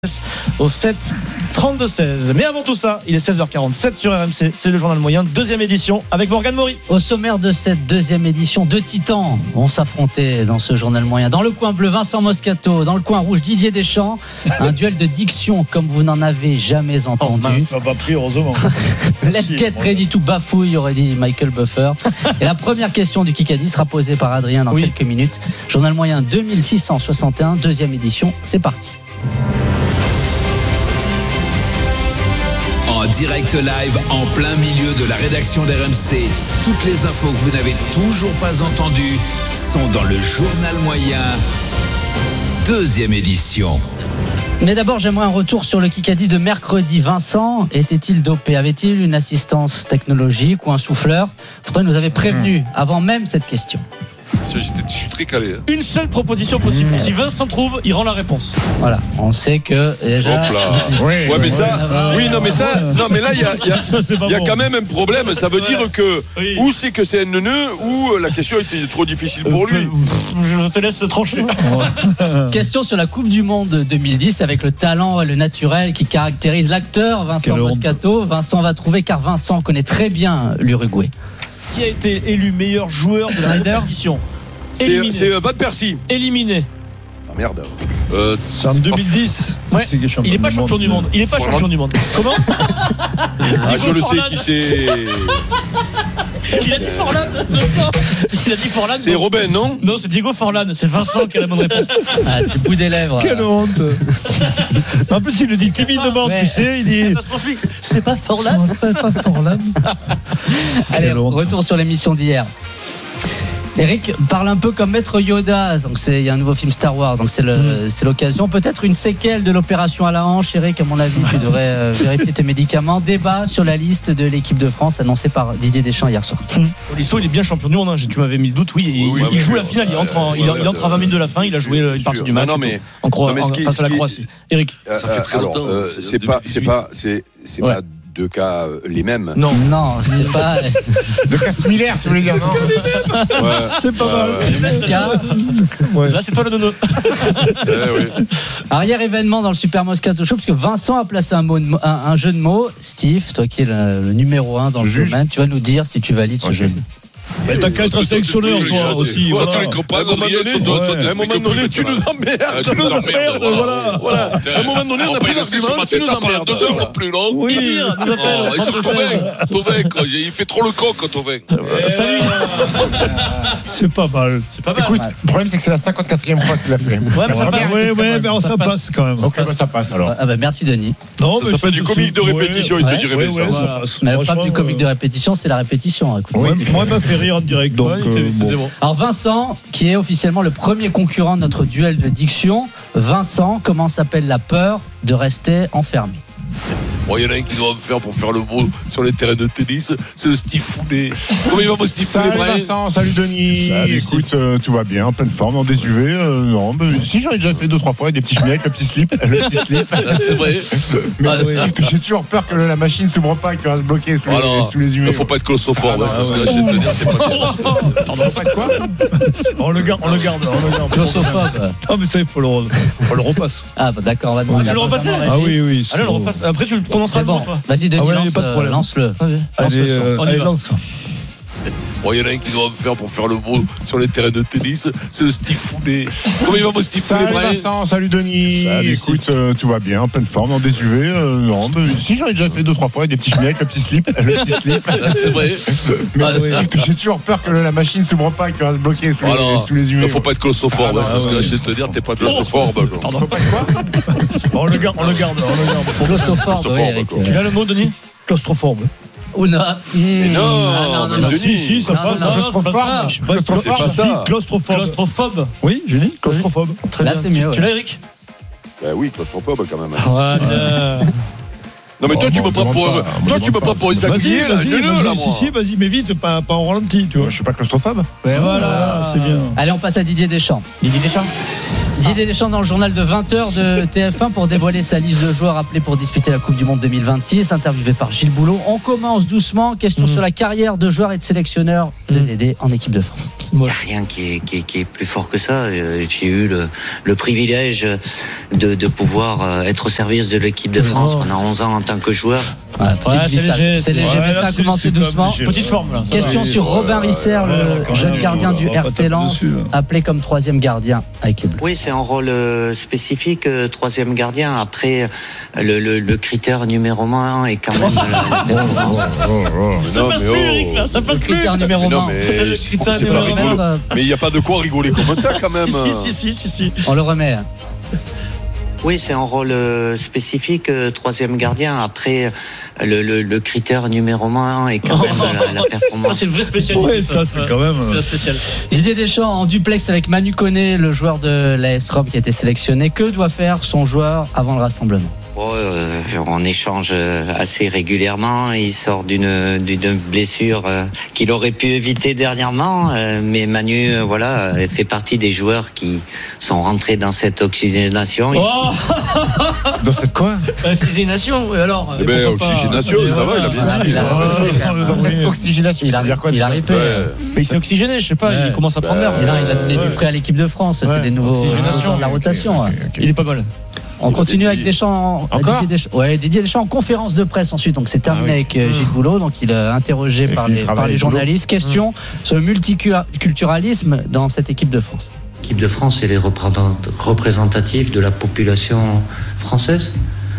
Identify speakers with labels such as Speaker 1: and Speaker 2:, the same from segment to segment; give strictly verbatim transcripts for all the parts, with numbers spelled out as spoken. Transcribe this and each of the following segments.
Speaker 1: au sept trente-deux seize. Mais avant tout ça, il est seize heures quarante-sept sur R M C, c'est le journal moyen, deuxième édition avec Morgane Maury.
Speaker 2: Au sommaire de cette deuxième édition, deux titans vont s'affronter dans ce journal moyen. Dans le coin bleu, Vincent Moscato, dans le coin rouge, Didier Deschamps. Un duel de diction comme vous n'en avez jamais entendu.
Speaker 1: Oh, ça va pris heureusement.
Speaker 2: Let's get ready to bafouille, aurait dit Michael Buffer. Et la première question du Kikadi sera posée par Adrien dans oui. quelques minutes. Journal moyen deux mille six cent soixante et un, deuxième édition, c'est parti.
Speaker 3: En direct live, en plein milieu de la rédaction d'R M C. Toutes les infos que vous n'avez toujours pas entendues sont dans le journal moyen, deuxième édition.
Speaker 2: Mais d'abord, j'aimerais un retour sur le Kikadi de mercredi. Vincent, était-il dopé ? Avait-il une assistance technologique ou un souffleur ? Pourtant, il nous avait prévenu avant même cette question.
Speaker 4: Je suis très calé. Hein.
Speaker 1: Une seule proposition possible. Mmh. Si Vincent trouve, il rend la réponse.
Speaker 2: Voilà, on sait que déjà.
Speaker 4: Hop là. Oui, ouais, mais ça. Oui, non, mais ça. Non, mais là, il y a, y a, y a bon. quand même un problème. Ça veut ouais. dire que oui. ou c'est que c'est un neuneu, ou la question était trop difficile pour lui.
Speaker 1: Je te laisse trancher.
Speaker 2: Question sur la Coupe du Monde deux mille dix avec le talent et le naturel qui caractérise l'acteur Vincent Moscato. Vincent va trouver car Vincent connaît très bien l'Uruguay.
Speaker 1: Qui a été élu meilleur joueur de la compétition ?
Speaker 4: C'est, c'est euh, Van Persie.
Speaker 1: Éliminé.
Speaker 4: Ah merde.
Speaker 1: Euh, c'est en deux mille dix. Ouais. C'est il n'est pas champion du monde. Il n'est pas Forlan. champion du monde. Comment ?
Speaker 4: Ah, je le sais qui c'est.
Speaker 1: Il a dit Forlan. Il a dit Forlan.
Speaker 4: C'est donc. Robin, non ?
Speaker 1: Non, c'est Diego Forlan. C'est Vincent qui a la bonne réponse.
Speaker 2: Ah, du bout des lèvres.
Speaker 1: Quelle honte. En plus, il le dit timidement. Ouais. Tu sais, il dit. C'est pas Forlan. C'est pas Forlan.
Speaker 2: Allez, retour sur l'émission d'hier. Eric parle un peu comme Maître Yoda, donc c'est il y a un nouveau film Star Wars, donc c'est le mmh. c'est l'occasion, peut-être une séquelle de l'opération à la hanche. Eric, à mon avis, tu devrais euh, vérifier tes médicaments. Débat sur la liste de l'équipe de France annoncée par Didier Deschamps hier soir. Mmh.
Speaker 1: Olisso, il est bien champion du monde. Hein. Tu m'avais mis le doute. Oui, il, oui, oui, il joue oui, la finale. Il entre, en, il, il entre à vingt minutes de la fin. Il a joué une partie du match.
Speaker 4: Non, mais,
Speaker 1: en Croatie,
Speaker 4: non, mais
Speaker 1: face à la Croatie. Eric,
Speaker 4: euh, ça fait très alors, longtemps. Euh, c'est, c'est pas, c'est pas, c'est, c'est ouais. pas. Deux cas euh, les mêmes.
Speaker 2: Non, non, c'est pas.
Speaker 5: Deux cas similaires, tu voulais dire, non ?
Speaker 4: Ouais.
Speaker 1: C'est pas mal.
Speaker 2: Ouais.
Speaker 1: Ouais. Là, c'est toi le nono.
Speaker 4: Ouais, oui.
Speaker 2: Alors, hier, événement dans le Super Moscato Show, parce que Vincent a placé un, mot de, un, un jeu de mots. Steve, toi qui es le, le numéro un dans Je le domaine, tu vas nous dire si tu valides okay. ce jeu de mots.
Speaker 1: Mais t'as qu'à être sélectionneur, toi aussi.
Speaker 4: Voilà. Tous les copains, à un moment donné, à un moment donné tu nous emmerdes. Tu nous emmerdes, voilà. voilà. À un moment donné, on a pris l'argument, tu nous emmerdes. Deux heures plus long.
Speaker 1: Oui, nous appelle.
Speaker 4: Il se convainc. Tovin, il fait trop le con quand Tovin.
Speaker 1: Salut. C'est pas mal. C'est pas mal.
Speaker 5: Écoute, le problème, c'est que c'est la cinquante-quatrième fois qu'il l'a fait.
Speaker 1: Ouais, mais ça passe. Ouais, ouais, mais ça passe quand même.
Speaker 5: Ok, ça passe alors.
Speaker 2: Ah bah merci Denis.
Speaker 4: Non, mais ça s'appelle du comique de répétition, il te dirait bien ça.
Speaker 2: Mais le problème du comique de répétition, c'est la répétition.
Speaker 1: Moi, il m'a fait rire en direct, donc. Euh, bon.
Speaker 2: Alors Vincent, qui est officiellement le premier concurrent de notre duel de diction. Vincent, comment s'appelle la peur de rester enfermé ?
Speaker 4: Bon, il y en a un qui doit me faire pour faire le mot sur les terrains de tennis, c'est le Steve Founet. Comment il va, mon Steve Founet ?
Speaker 5: Salut Vincent, salut Denis. Salut, écoute, euh, tout va bien, en pleine forme, en des U V. Euh, non, mais si j'en ai déjà fait deux trois fois avec des petits chemins avec le petit slip, le petit slip.
Speaker 4: Ah, c'est vrai.
Speaker 5: Mais ah, oui. J'ai toujours peur que la machine s'ouvre pas et qu'elle va se bloquer sous, alors, les, sous les U V.
Speaker 4: Il faut pas être claustrophobe, ah, hein, parce que là, je vais te dire, t'es pas bien.
Speaker 5: Pardon, pas de quoi ?
Speaker 1: On le garde, on le garde, on le garde.
Speaker 2: Claustrophobe.
Speaker 1: Non, mais ça, il faut le, faut le repasse.
Speaker 2: Ah, bah d'accord, on va demander.
Speaker 1: Tu le repasses ? Ah oui, oui. Allez, le repasse. Après, tu le prononceras bon, toi.
Speaker 2: Vas-y, Denis,
Speaker 1: ah ouais,
Speaker 2: lance,
Speaker 1: pas de problème.
Speaker 2: lance-le.
Speaker 1: Vas-y. Allez, lance euh, allez, lance.
Speaker 4: Bon, il y en a un qui doit me faire pour faire le mot sur les terrains de tennis, c'est le Steve Founet. Comment il va, mon Steve Founet ?
Speaker 5: Salut Vincent, salut Denis. Salut, écoute, euh, tout va bien, en pleine forme, en des U V. Euh, non, mais si j'en ai déjà fait deux trois fois avec des petits chemins avec le petit slip, le petit slip.
Speaker 4: Ah, c'est vrai.
Speaker 5: Mais ah, oui. J'ai toujours peur que la machine s'ouvre pas et qu'elle va se bloquer sous, alors, les, sous les U V.
Speaker 4: Il faut pas être claustrophobe, ah, hein, parce ouais. que là, je vais te dire, t'es pas claustrophobe.
Speaker 1: Oh, pardon. Faut pas être quoi ? On le garde, on le garde, on le garde.
Speaker 2: Claustrophobe, oui, Eric.
Speaker 1: Tu as le mot, Denis ? Claustrophobe.
Speaker 2: Ou non.
Speaker 4: Mais non,
Speaker 2: ah, non, non, non.
Speaker 1: Si, si, ça passe. Claustrophobe.
Speaker 4: C'est pas ça.
Speaker 1: Claustrophobe. Claustrophobe. Oui, j'ai dit claustrophobe.
Speaker 2: Très bien. Là, c'est mieux.
Speaker 1: Tu l'as, Eric ?
Speaker 4: Bah oui, claustrophobe quand même.
Speaker 1: Voilà.
Speaker 4: Non mais toi tu me prends pour toi tu me prends pour les aiguillés là,
Speaker 1: là si si vas-y mais vite pas pas en ralenti tu vois.
Speaker 5: Je suis pas claustrophobe.
Speaker 1: Ouais voilà, c'est bien.
Speaker 2: Allez on passe à Didier Deschamps.
Speaker 1: Didier Deschamps.
Speaker 2: Didier Deschamps dans le journal de vingt heures de T F un pour dévoiler sa liste de joueurs appelés pour disputer la Coupe du Monde deux mille vingt-six, interviewé par Gilles Boulot. On commence doucement. Question mmh. sur la carrière de joueur et de sélectionneur de mmh. Dédé en équipe de France.
Speaker 6: Il n'y a rien qui est, qui, est, qui est plus fort que ça. J'ai eu le, le privilège de, de pouvoir être au service de l'équipe de France pendant onze ans en tant que joueur.
Speaker 2: Ouais, ouais, c'est léger, c'est léger, ouais, mais ça a commencé doucement.
Speaker 1: Léger, petite forme. Là,
Speaker 2: Question sur ouais, Robin Risser, ouais, le ouais, jeune gardien du R C Lens, appelé comme troisième gardien avec les Bleus.
Speaker 6: Oui, c'est un rôle euh, spécifique, euh, troisième gardien. Après, le, le, le critère numéro un est quand même la, la performance.
Speaker 1: Ça passe plus, Eric, là, ça passe plus.
Speaker 2: Le critère numéro un.
Speaker 4: Mais c'est pas rigolo. Mais il n'y a pas de quoi rigoler comme ça, quand même.
Speaker 1: Si, si, si, si.
Speaker 2: On le remet.
Speaker 6: Oui, c'est un rôle euh, spécifique, euh, troisième gardien. Après, le, le, le critère numéro un est quand même la, la performance.
Speaker 1: Ça, c'est le vrai spécialiste.
Speaker 5: Oui, ça, c'est quand même.
Speaker 1: C'est la spéciale.
Speaker 2: Didier Deschamps en duplex avec Manu Koné, le joueur de l'A S Rome qui a été sélectionné. Que doit faire son joueur avant le rassemblement?
Speaker 6: Oh, euh, on échange assez régulièrement. Il sort d'une, d'une blessure euh, qu'il aurait pu éviter dernièrement, euh, mais Manu, euh, voilà, fait partie des joueurs qui sont rentrés dans cette oxygénation.
Speaker 1: Oh
Speaker 5: dans cette quoi?
Speaker 1: Oxygénation, oui, alors.
Speaker 4: Eh ben, oxygénation, pas... ça va, il a bien dit.
Speaker 5: Dans cette oxygénation,
Speaker 2: il a dire quoi? Il a ripé.
Speaker 1: Ouais. Mais il s'est oxygéné, je sais pas, ouais. Il commence à prendre l'air.
Speaker 2: Il a, il a donné ouais. du frais à l'équipe de France, ouais. C'est des nouveaux de la rotation. Okay, okay, okay.
Speaker 1: Il est pas mal.
Speaker 2: On continue avec Deschamps.
Speaker 5: Encore
Speaker 2: Didier Deschamps, ouais, Didier Deschamps en conférence de presse ensuite. Donc c'est terminé ah oui. avec Gilles Boulot. Donc il est interrogé par les, par les journalistes. Question mmh. sur le multiculturalisme dans cette équipe de France.
Speaker 6: L'équipe de France, elle est représentative de la population française,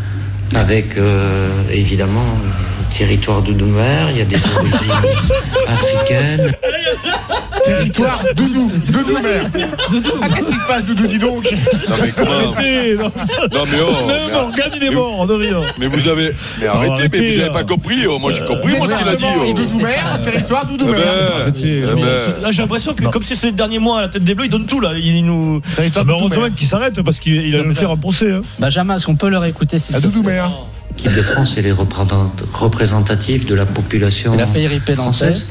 Speaker 6: avec euh, évidemment le territoire d'Oudoumère. Il y a des origines africaines.
Speaker 5: Territoire Doudou, Doudou mère. Ah, qu'est-ce qui se passe, Doudou, dis donc?
Speaker 4: Non mais comment?
Speaker 1: Arrêtez, non,
Speaker 4: non mais oh.
Speaker 1: Même Morgan il est mort de rire.
Speaker 4: Mais vous avez, mais arrêtez, non, arrêtez, mais vous n'avez pas compris. Oh, moi j'ai compris, euh, moi ce qu'il a dit. Oh.
Speaker 5: Doudou mère, territoire Doudou mère.
Speaker 1: Eh ben, là j'ai l'impression que non. Comme c'est ces derniers mois à la tête des Bleus, il donne tout là. Il nous.
Speaker 5: Territoire Doudou mère. Heureusement qu'il s'arrête parce qu'il va nous faire un procès.
Speaker 2: Benjamin, est-ce qu'on peut le réécouter s'il
Speaker 5: vous plaît? Doudou mère.
Speaker 6: L'équipe de France, elle est représentative de la population française.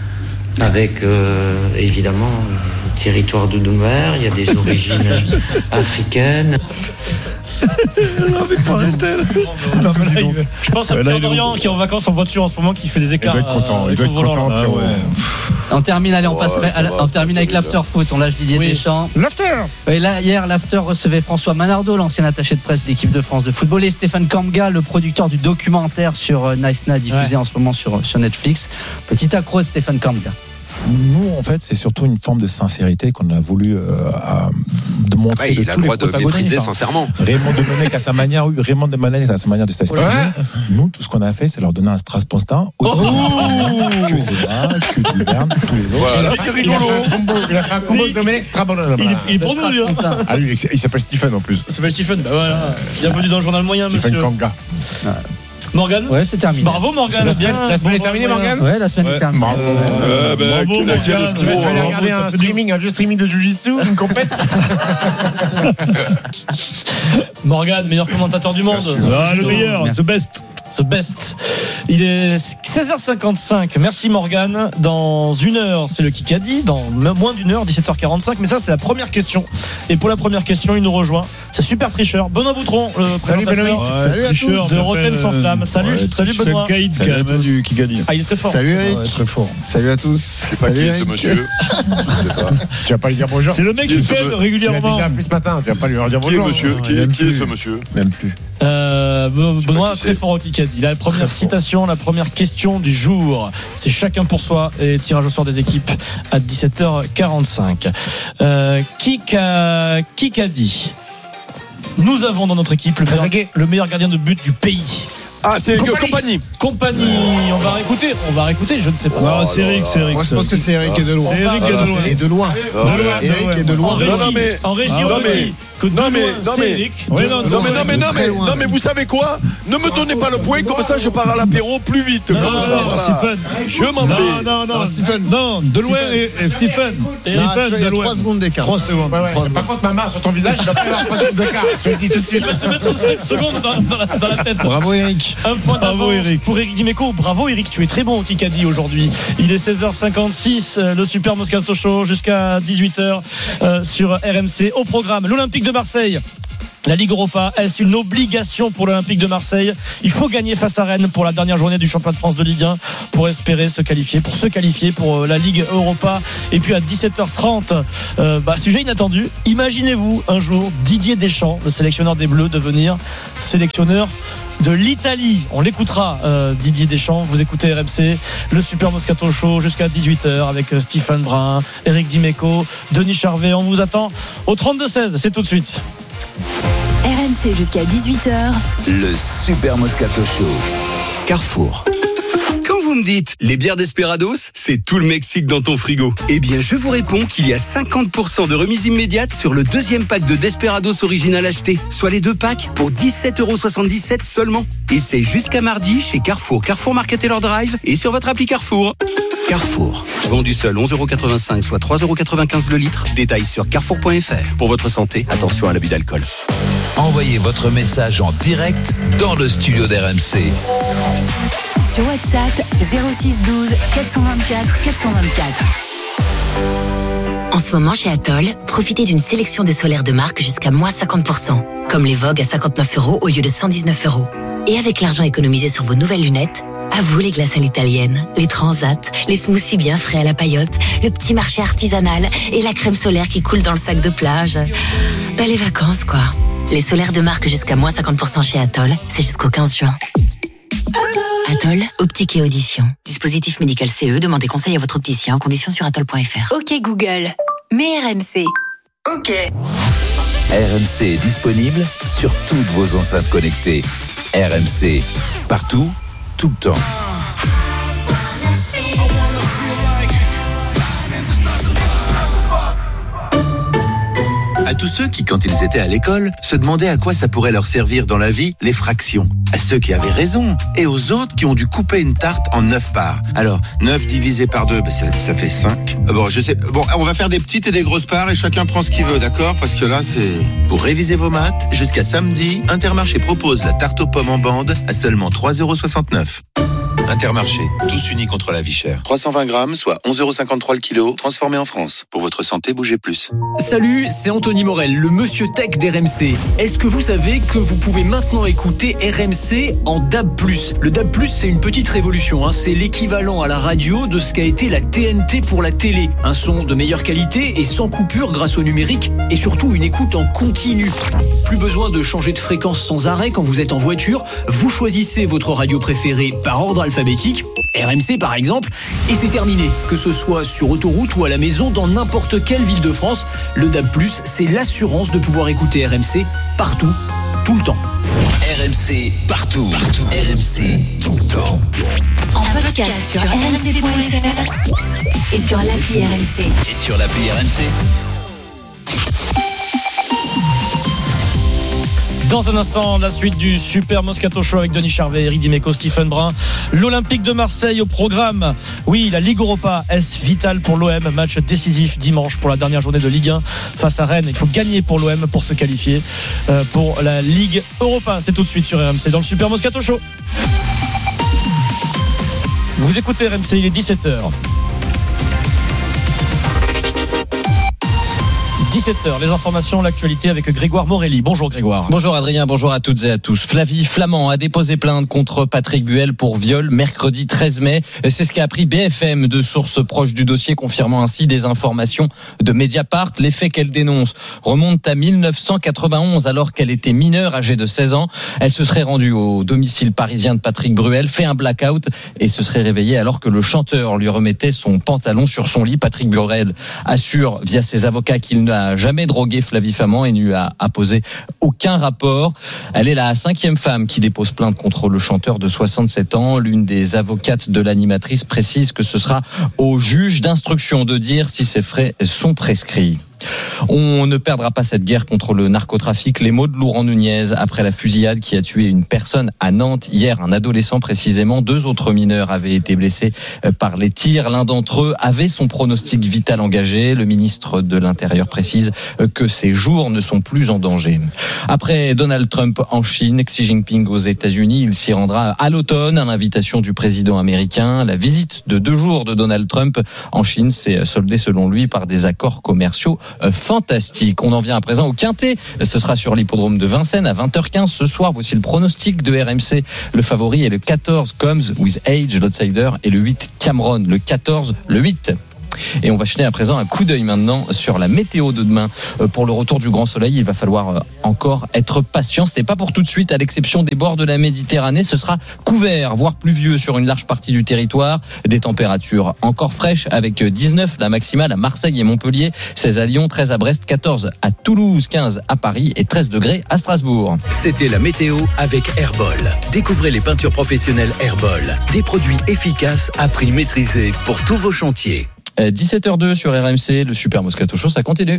Speaker 6: Avec euh, évidemment le territoire d'Oudoumère, il y a des origines africaines.
Speaker 1: Je pense à Pierre Dorian qui est en vacances en voiture en ce moment, qui fait des écarts.
Speaker 5: Il doit être content. Il doit être content.
Speaker 1: Ah ouais.
Speaker 2: On termine, allez, on passe,
Speaker 4: ouais,
Speaker 2: va, on termine avec l'after foot. On lâche Didier oui. Deschamps.
Speaker 5: L'after.
Speaker 2: Et là, hier, l'after recevait François Manardo, l'ancien attaché de presse de l'équipe de France de football, et Stéphane Kamga, le producteur du documentaire sur Nice Na, diffusé ouais. en ce moment sur, sur Netflix. Petit accro de Stéphane Kamga.
Speaker 7: Nous, en fait, c'est surtout une forme de sincérité qu'on a voulu euh, à, de montrer. Ah bah, de
Speaker 8: il a
Speaker 7: tous
Speaker 8: le droit
Speaker 7: les
Speaker 8: de maîtriser sincèrement.
Speaker 7: Raymond Domenech à sa manière, Raymond Domenech à sa manière de s'exprimer. Ouais. Nous, tout ce qu'on a fait, c'est leur donner un Strasbourg aussi. Oh que Débat, que Duverne, tous les autres.
Speaker 4: Voilà, là, c'est rigolo.
Speaker 5: Il a fait un combo de Domenech Strasbourg.
Speaker 1: Il est pour nous, lui.
Speaker 5: Ah, lui, il s'appelle Stephen en plus.
Speaker 1: Il s'appelle Stephen, bah voilà. Bienvenue dans le journal moyen, monsieur.
Speaker 5: Stephen Kamga.
Speaker 1: Morgan.
Speaker 2: Ouais, c'est terminé.
Speaker 1: Bravo Morgan.
Speaker 5: La semaine, la semaine est terminée, Morgan.
Speaker 2: Ouais, la semaine ouais. est terminée.
Speaker 5: Bravo.
Speaker 4: Euh, bah,
Speaker 1: Bravo
Speaker 4: la
Speaker 1: Morgan.
Speaker 5: Tu vas aller regarder un streaming, un vieux streaming de Jiu-Jitsu, une compète.
Speaker 1: Morgan, meilleur commentateur du monde.
Speaker 5: Ah, le meilleur, the best.
Speaker 1: The best. Il est seize heures cinquante-cinq. Merci Morgan. Dans une heure, c'est le Kikadi. Dans moins d'une heure, dix-sept heures quarante-cinq. Mais ça, c'est la première question. Et pour la première question, il nous rejoint. C'est Super Tricheur. Benoît Boutron, le
Speaker 5: salut
Speaker 1: présentateur.
Speaker 5: Ouais, salut à tous.
Speaker 1: De Rotten sans flamme. Salut, ouais, salut Benoît.
Speaker 5: C'est le Kaïd du Kikadi.
Speaker 1: Ah, il est très fort.
Speaker 9: Salut Eric.
Speaker 5: Ouais, très fort.
Speaker 9: Salut à tous.
Speaker 4: C'est
Speaker 9: salut
Speaker 4: pas qui
Speaker 9: Eric.
Speaker 4: ce monsieur? Je sais pas.
Speaker 5: Tu vas pas lui dire bonjour.
Speaker 1: C'est le mec qui fait régulièrement.
Speaker 5: Tu l'as déjà appelé ce matin. Tu vas pas lui dire bonjour.
Speaker 4: Qui est monsieur? Qui est ce monsieur?
Speaker 9: Même plus.
Speaker 1: Euh, Benoît, très fort au Kikadi. La première citation, la première question du jour. C'est chacun pour soi et tirage au sort des équipes à dix-sept heures quarante-cinq. Euh, qui qu'a, qui qu'a dit? Nous avons dans notre équipe le meilleur, le meilleur gardien de but du pays.
Speaker 4: Ah, c'est Compagnie.
Speaker 1: Compagnie. On va réécouter. On va réécouter. Je ne sais pas.
Speaker 5: Non, c'est Eric, c'est Eric.
Speaker 9: Moi, je pense que c'est Eric et de loin.
Speaker 5: C'est Eric et de loin.
Speaker 9: Et de loin. Eric et de loin.
Speaker 1: En régie, en régie, on dit que de loin, c'est Eric.
Speaker 4: Non mais non mais non mais non mais vous savez quoi? Ne me donnez pas le point, comme ça je pars à l'apéro plus vite.
Speaker 1: Non, non, Stephen.
Speaker 4: Je m'en vais.
Speaker 5: Non, non, non,
Speaker 9: Stephen.
Speaker 5: Non, de loin et Stephen.
Speaker 9: Stephen, de loin. trois secondes d'écart.
Speaker 5: trois secondes. Par contre, ma main sur ton visage, il doit pas y avoir trois secondes d'écart. Je te le dis tout de suite.
Speaker 1: Il va te mettre cinq secondes dans la tête.
Speaker 9: Bravo Eric.
Speaker 1: Un point d'avance Eric. pour Eric Dimeco. Bravo Eric, tu es très bon au Kikadi aujourd'hui. Il est seize heures cinquante-six, le Super Moscato Show jusqu'à dix-huit heures euh, sur R M C. Au programme, l'Olympique de Marseille. La Ligue Europa, est-ce une obligation pour l'Olympique de Marseille? Il faut gagner face à Rennes pour la dernière journée du championnat de France de Ligue un pour espérer se qualifier, pour se qualifier pour la Ligue Europa. Et puis à dix-sept heures trente, euh, bah, sujet inattendu, imaginez-vous un jour Didier Deschamps, le sélectionneur des Bleus, devenir sélectionneur de l'Italie. On l'écoutera, euh, Didier Deschamps. Vous écoutez R M C, le Super Moscato Show jusqu'à dix-huit heures avec Stéphane Brun, Eric Dimeco, Denis Charvet. On vous attend au trente-deux seize. C'est tout de suite.
Speaker 8: R M C jusqu'à dix-huit heures.
Speaker 3: Le Super Moscato Show. Carrefour.
Speaker 10: Quand vous me dites les bières Desperados, c'est tout le Mexique dans ton frigo. Eh bien, je vous réponds qu'il y a cinquante pour cent de remise immédiate sur le deuxième pack de Desperados original acheté, soit les deux packs pour dix-sept euros soixante-dix-sept seulement. Et c'est jusqu'à mardi chez Carrefour, Carrefour Market et leur Drive et sur votre appli Carrefour. Carrefour. Vendu seul onze euros quatre-vingt-cinq, soit trois euros quatre-vingt-quinze le litre. Détails sur carrefour point f r. Pour votre santé, attention à l'abus d'alcool.
Speaker 3: Envoyez votre message en direct dans le studio d'R M C.
Speaker 8: Sur WhatsApp, zéro six douze quatre cent vingt-quatre quatre cent vingt-quatre.
Speaker 11: En ce moment, chez Atoll, profitez d'une sélection de solaires de marque jusqu'à moins cinquante pour cent. Comme les Vogue à cinquante-neuf euros au lieu de cent dix-neuf euros. Et avec l'argent économisé sur vos nouvelles lunettes, à vous les glaces à l'italienne, les transats, les smoothies bien frais à la paillote, le petit marché artisanal et la crème solaire qui coule dans le sac de plage. Ben les vacances quoi. Les solaires de marque jusqu'à moins cinquante pour cent chez Atoll, c'est jusqu'au quinze juin. Atoll, optique et audition. Dispositif médical C E, demandez conseil à votre opticien en conditions sur atoll point f r.
Speaker 8: Ok Google, mets R M C. Ok.
Speaker 3: R M C est disponible sur toutes vos enceintes connectées. R M C, partout, tout le temps.
Speaker 12: À tous ceux qui, quand ils étaient à l'école, se demandaient à quoi ça pourrait leur servir dans la vie, les fractions. À ceux qui avaient raison, et aux autres qui ont dû couper une tarte en neuf parts. Alors, neuf divisé par deux, ben ça, ça fait cinq. Bon, je sais, bon, on va faire des petites et des grosses parts et chacun prend ce qu'il veut, d'accord? Parce que là, c'est... Pour réviser vos maths, jusqu'à samedi, Intermarché propose la tarte aux pommes en bande à seulement trois euros soixante-neuf. Intermarché, tous unis contre la vie chère. trois cent vingt grammes, soit onze euros cinquante-trois le kilo, transformé en France. Pour votre santé, bougez plus.
Speaker 13: Salut, c'est Anthony Morel, le monsieur tech d'R M C. Est-ce que vous savez que vous pouvez maintenant écouter R M C en D A B plus? Le D A B plus, c'est une petite révolution. Hein. C'est l'équivalent à la radio de ce qu'a été la T N T pour la télé. Un son de meilleure qualité et sans coupure grâce au numérique et surtout une écoute en continu. Plus besoin de changer de fréquence sans arrêt quand vous êtes en voiture. Vous choisissez votre radio préférée par ordre alphabétique, R M C par exemple, et c'est terminé. Que ce soit sur autoroute ou à la maison, dans n'importe quelle ville de France, le D A B plus, c'est l'assurance de pouvoir écouter R M C partout, tout le temps.
Speaker 3: R M C partout, partout. R M C tout le temps.
Speaker 8: En podcast sur r m c point f r et sur l'appli R M C.
Speaker 3: Et sur l'appli R M C.
Speaker 1: Dans un instant, la suite du Super Moscato Show avec Denis Charvet, Eric Dimeco, Stéphane Brun. L'Olympique de Marseille au programme. Oui, la Ligue Europa, est-ce vital pour l'O M? Match décisif dimanche pour la dernière journée de Ligue un face à Rennes. Il faut gagner pour l'O M pour se qualifier euh, pour la Ligue Europa. C'est tout de suite sur R M C dans le Super Moscato Show. Vous écoutez R M C, il est dix-sept heures. dix-sept heures, les informations, l'actualité avec Grégoire Morelli. Bonjour Grégoire.
Speaker 14: Bonjour Adrien, bonjour à toutes et à tous. Flavie Flamand a déposé plainte contre Patrick Buel pour viol mercredi treize mai. C'est ce qu'a appris B F M de sources proches du dossier, confirmant ainsi des informations de Mediapart. Les faits qu'elle dénonce remontent à dix-neuf cent quatre-vingt-onze, alors qu'elle était mineure, âgée de seize ans. Elle se serait rendue au domicile parisien de Patrick Buel, fait un blackout et se serait réveillée alors que le chanteur lui remettait son pantalon sur son lit. Patrick Buel assure via ses avocats qu'il n'a jamais drogué Flavie Flamand et ne lui a apposé aucun rapport. Elle est la cinquième femme qui dépose plainte contre le chanteur de soixante-sept ans. L'une des avocates de l'animatrice précise que ce sera au juge d'instruction de dire si ces frais sont prescrits. On ne perdra pas cette guerre contre le narcotrafic. Les mots de Laurent Nunez après la fusillade qui a tué une personne à Nantes hier, un adolescent précisément. Deux autres mineurs avaient été blessés par les tirs. L'un d'entre eux avait son pronostic vital engagé. Le ministre de l'Intérieur précise que ses jours ne sont plus en danger. Après Donald Trump en Chine, Xi Jinping aux États-Unis, il s'y rendra à l'automne à l'invitation du président américain. La visite de deux jours de Donald Trump en Chine s'est soldée selon lui par des accords commerciaux fantastiques. On en vient à présent au Quintet. Ce sera sur l'hippodrome de Vincennes à vingt heures quinze ce soir. Voici le pronostic de R M C. Le favori est le quatorze Comes with Age, l'outsider, et le huit Cameron. Le quatorze, le huit. Et on va jeter à présent un coup d'œil maintenant sur la météo de demain. Pour le retour du grand soleil, il va falloir encore être patient. Ce n'est pas pour tout de suite, à l'exception des bords de la Méditerranée. Ce sera couvert, voire pluvieux sur une large partie du territoire. Des températures encore fraîches avec dix-neuf la maximale à Marseille et Montpellier, seize à Lyon, treize à Brest, quatorze à Toulouse, quinze à Paris et treize degrés à Strasbourg.
Speaker 15: C'était la météo avec Herbol. Découvrez les peintures professionnelles Herbol. Des produits efficaces à prix maîtrisé pour tous vos chantiers.
Speaker 14: dix-sept heures deux sur R M C, le Super Moscato Show, ça continue.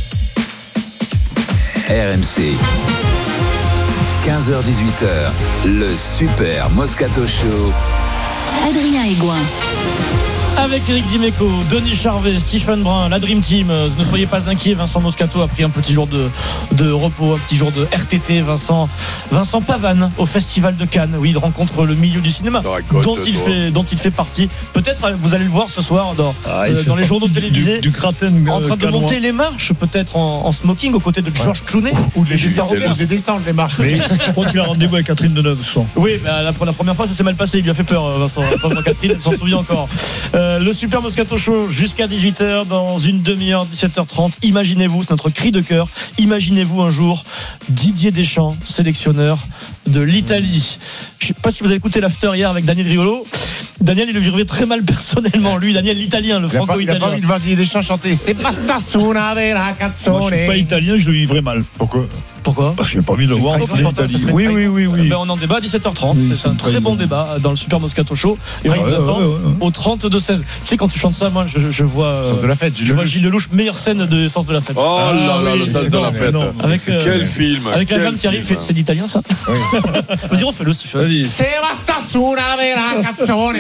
Speaker 3: R M C, quinze heures dix-huit heures, le Super Moscato Show.
Speaker 8: Adrien Aigouin.
Speaker 1: Avec Éric Dimeco, Denis Charvet, Stephen Brun, la Dream Team. Ne soyez pas inquiets, Vincent Moscato a pris un petit jour de, de repos, un petit jour de R T T. Vincent, Vincent Pavane au Festival de Cannes. Oui, il rencontre le milieu du cinéma dont il, fait, dont il fait partie. Peut-être vous allez le voir ce soir dans, ah, euh, dans les journaux télévisés
Speaker 5: du, du gratin,
Speaker 1: en train de canois. Monter les marches, peut-être en, en smoking aux côtés de George ouais. Clooney.
Speaker 5: Ou de les descendre, les descendre les marches. Mais je crois qu'il a rendez-vous avec Catherine Deneuve ce soir.
Speaker 1: Oui, bah, la, la première fois ça s'est mal passé. Il lui a fait peur, Vincent. Pauvre Catherine, elle s'en souvient encore. Euh, le Super Moscato Show jusqu'à dix-huit heures dans une demi-heure, dix-sept heures trente. Imaginez-vous, c'est notre cri de cœur. Imaginez-vous un jour Didier Deschamps, sélectionneur de l'Italie. Je ne sais pas si vous avez écouté l'after hier avec Daniel Riolo. Daniel, il le vivait très mal personnellement. Lui, Daniel, l'italien, le franco-italien.
Speaker 5: Il n'a pas envie de voir Didier Deschamps chanter. C'est basta una vera canzone. Moi, je ne suis pas italien, je le vivrais mal. Pourquoi ?
Speaker 1: Pourquoi ?
Speaker 5: Parce que je n'ai pas envie de le voir.
Speaker 1: Oui, oui, oui, oui. Ben, on en débat à dix-sept heures trente. Oui, c'est un très bon débat dans le Super Moscato Show. Et on ouais, vous ouais, attend ouais, ouais, ouais. au trente-deux seize. Tu sais, quand tu chantes ça, moi, je, je vois.
Speaker 5: Sens de la fête.
Speaker 1: Je vois Gilles Lelouch, meilleure scène de Sens de la fête.
Speaker 4: Oh là là, le Sens de la fête.
Speaker 1: Avec
Speaker 4: quel film.
Speaker 1: Avec la vanne qui arrive, c'est l'italien, ça ? Vas-y, refais-le si tu veux. C'est basta una vera canzone.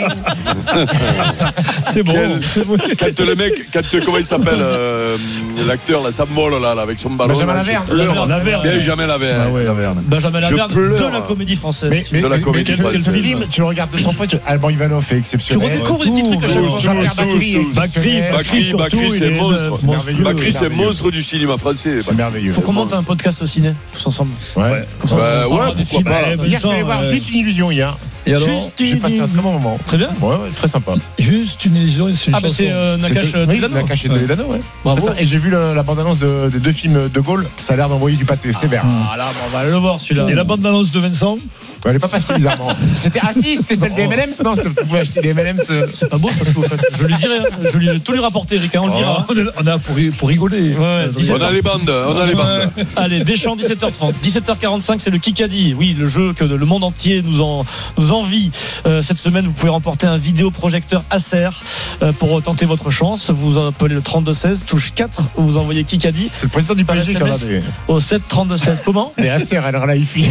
Speaker 4: C'est bon. Quand le mec, comment il s'appelle, l'acteur, la Samola, là, avec son ballon.
Speaker 5: Benjamin Laverne.
Speaker 4: Benjamin Laverne.
Speaker 5: Ah ouais, Laverne.
Speaker 1: Benjamin Laverne de la comédie française.
Speaker 5: Mais, mais, de la comédie mais quel, quel film tu le regardes deux cents fois. Tu... Alban Ivanov est exceptionnel.
Speaker 1: Tu redécouvres des petits trucs à chaque fois.
Speaker 5: Jean-Pierre Bacri.
Speaker 4: Bacri, Bacri, c'est monstre. Bacri, c'est monstre du cinéma français.
Speaker 5: C'est merveilleux.
Speaker 1: Faut qu'on monte un podcast au ciné tous ensemble.
Speaker 5: Ouais.
Speaker 4: Bah ouais, pourquoi pas.
Speaker 5: Hier, je suis allé voir Juste une illusion hier.
Speaker 1: Et alors,
Speaker 5: j'ai passé un très bon moment.
Speaker 1: Très bien.
Speaker 5: Ouais, ouais, très sympa.
Speaker 16: Juste une illusion, c'est une
Speaker 1: ah, chanson. Ah, bah c'est euh, Nakash Toledano.
Speaker 5: Nakash Toledano, ouais. Bravo. Et j'ai vu le, la bande-annonce de, de deux films de Gaulle. Ça a l'air d'envoyer du pâté sévère.
Speaker 1: Ah, là, on va le voir celui-là.
Speaker 16: Et la bande-annonce de Vincent ?
Speaker 5: Elle n'est pas facile, bizarrement. C'était, ah si, c'était celle des M and M's. Non, vous pouvez acheter des M and M's.
Speaker 1: C'est pas beau, ça, ce que vous faites. Je lui dirai, je lui ai tout lui rapporté, Eric, on le dira.
Speaker 16: Oh, on a pour, pour rigoler.
Speaker 1: Ouais,
Speaker 4: on a les bandes, on a les bandes.
Speaker 1: Allez, Deschamps, dix-sept heures trente. dix-sept heures quarante-cinq, c'est le Kikadi. Oui, le jeu que le monde entier nous, en, nous envie. Euh, cette semaine, vous pouvez remporter un vidéoprojecteur Acer euh, pour tenter votre chance. Vous appelez le trente-deux seize, touche quatre, vous envoyez Kikadi.
Speaker 5: C'est le président du P S G qui a regardé.
Speaker 1: Au sept trente-deux seize. Comment ?
Speaker 5: Des Acer, alors là, il fit.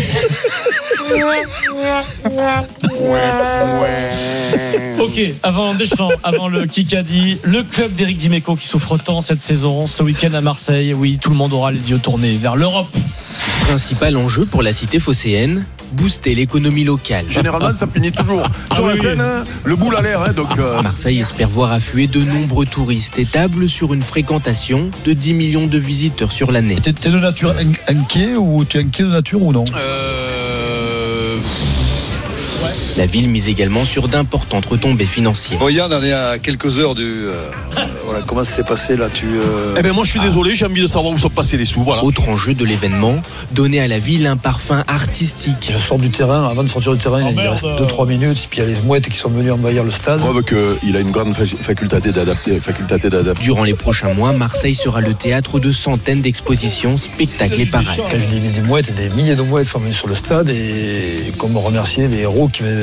Speaker 1: Ok, avant Deschamps, avant le Kikadi, le club d'Éric Dimeco qui souffre tant cette saison, ce week-end à Marseille. Oui, tout le monde aura les yeux tournés vers l'Europe.
Speaker 17: Principal enjeu pour la cité phocéenne, booster l'économie locale.
Speaker 4: Généralement, ça finit toujours sur la scène, hein, le boule à l'air. Hein, donc, euh...
Speaker 17: Marseille espère voir affluer de nombreux touristes et table sur une fréquentation de dix millions de visiteurs sur l'année.
Speaker 16: T'es, t'es de nature inquiet ou tu es inquiet de nature ou non ?
Speaker 17: Euh... La ville mise également sur d'importantes retombées financières.
Speaker 18: Bon, Yann, on est à quelques heures du. Euh, voilà, comment ça s'est passé là tu, euh...
Speaker 4: Eh ben moi je suis désolé, j'ai envie de savoir où sont passés les sous. Voilà.
Speaker 17: Autre enjeu de l'événement, donner à la ville un parfum artistique.
Speaker 16: Je sors du terrain, avant de sortir du terrain, oh, il reste deux trois minutes, et puis il y a les mouettes qui sont venues envahir le stade.
Speaker 4: Preuve qu'il a une grande faculté d'adapter, faculté d'adapter.
Speaker 17: Durant les prochains mois, Marseille sera le théâtre de centaines d'expositions, spectacles et parades.
Speaker 16: Quand je dis des mouettes, des milliers de mouettes sont venues sur le stade, et comme remercier les héros qui venaient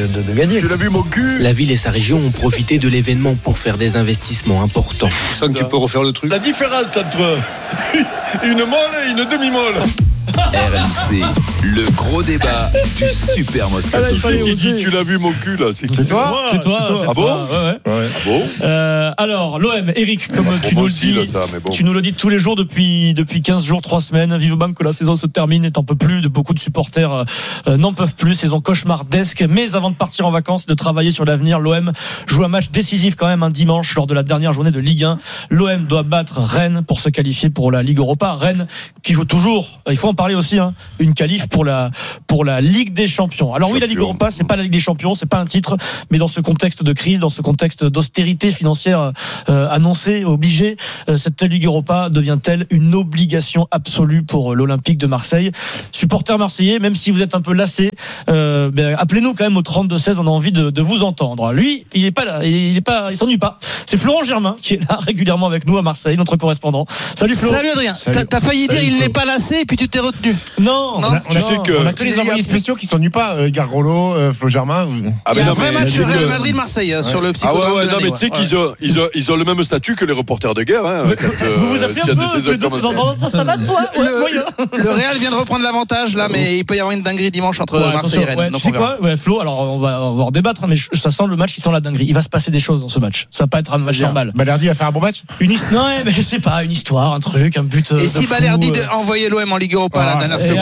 Speaker 16: de, de gagner.
Speaker 4: Tu l'as vu mon cul?
Speaker 17: La ville et sa région ont profité de l'événement pour faire des investissements importants.
Speaker 18: Tu sens que tu peux refaire le truc.
Speaker 4: La différence entre une molle et une demi-molle.
Speaker 3: R M C, le gros débat du Super Moscato.
Speaker 4: C'est qui dit tu l'as vu mon cul là? C'est qui?
Speaker 1: C'est toi, c'est toi.
Speaker 4: C'est toi. Ah bon?
Speaker 1: Ouais, ouais.
Speaker 4: Ah bon?
Speaker 1: Euh, alors, l'O M, Eric, comme tu nous le dis,
Speaker 4: là, ça, bon.
Speaker 1: tu nous le dis tous les jours depuis, depuis quinze jours, trois semaines. Vivement que la saison se termine et t'en peux plus. De beaucoup de supporters euh, n'en peuvent plus. Saison cauchemardesque. Mais avant de partir en vacances et de travailler sur l'avenir, l'O M joue un match décisif quand même un dimanche lors de la dernière journée de Ligue un. L'O M doit battre Rennes pour se qualifier pour la Ligue Europa. Rennes qui joue toujours, il faut en parler aussi, hein, une qualif pour la pour la Ligue des Champions. Alors oui, la Ligue Europa, c'est pas la Ligue des Champions, c'est pas un titre, mais dans ce contexte de crise, dans ce contexte d'austérité financière euh, annoncée, obligée, euh, cette Ligue Europa devient-elle une obligation absolue pour l'Olympique de Marseille? Supporters marseillais, même si vous êtes un peu lassés, euh, ben, appelez-nous quand même au trente-deux seize, on a envie de, de vous entendre. Lui, il est pas là, il est pas, il s'ennuie pas. C'est Florent Germain qui est là régulièrement avec nous à Marseille, notre correspondant. Salut Flo.
Speaker 19: Salut Adrien. Salut. T'as, t'as failli dire il n'est pas lassé et puis tu t'es retenu.
Speaker 1: Non.
Speaker 19: non.
Speaker 5: On a,
Speaker 4: tu sais que
Speaker 5: on a que les envoyés spéciaux qui s'ennuient pas, euh, Gargolo, euh, Flo Germain.
Speaker 19: Ah il y a un vrai match Real Madrid-Marseille ouais. sur le psychodrome.
Speaker 4: Ah ouais, ouais,
Speaker 19: de
Speaker 4: non mais tu sais qu'ils ont, ils ont, ils ont le même statut que les reporters de guerre. Hein, quand, euh,
Speaker 1: vous vous appelez un peu, deux, ça, ça va toi ouais,
Speaker 19: le, le Real vient de reprendre l'avantage là, mais il peut y avoir une dinguerie dimanche entre ouais, Marseille et Rennes.
Speaker 1: Ouais, tu sais quoi, ouais, Flo, alors on va, on va en débattre, mais ça sent le match qui sent la dinguerie. Il va se passer des choses dans ce match. Ça va pas être un match normal.
Speaker 5: Balerdi va faire un bon match.
Speaker 1: Une non, mais je sais pas, une histoire, un truc, un but.
Speaker 19: Et si Balerdi envoyait l'O M en Ligue Europa à la dernière seconde.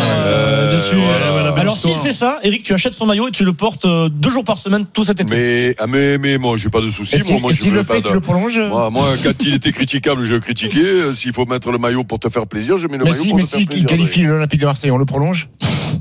Speaker 1: Alors s'il fait ça, Eric, tu achètes son maillot et tu le portes deux jours par semaine tout cet été.
Speaker 4: Mais ah mais mais moi j'ai pas de souci.
Speaker 5: Et si,
Speaker 4: moi, moi
Speaker 5: et
Speaker 4: je
Speaker 5: s'il le
Speaker 4: pas
Speaker 5: fait,
Speaker 4: de...
Speaker 5: tu le prolonges.
Speaker 4: Moi, moi quand il était critiquable, je le critiquais. S'il faut mettre le maillot pour te faire plaisir, je mets le
Speaker 5: mais
Speaker 4: maillot
Speaker 5: si,
Speaker 4: pour
Speaker 5: mais
Speaker 4: te
Speaker 5: si,
Speaker 4: faire plaisir.
Speaker 5: Mais s'il qualifie l'Olympique de Marseille, on le prolonge.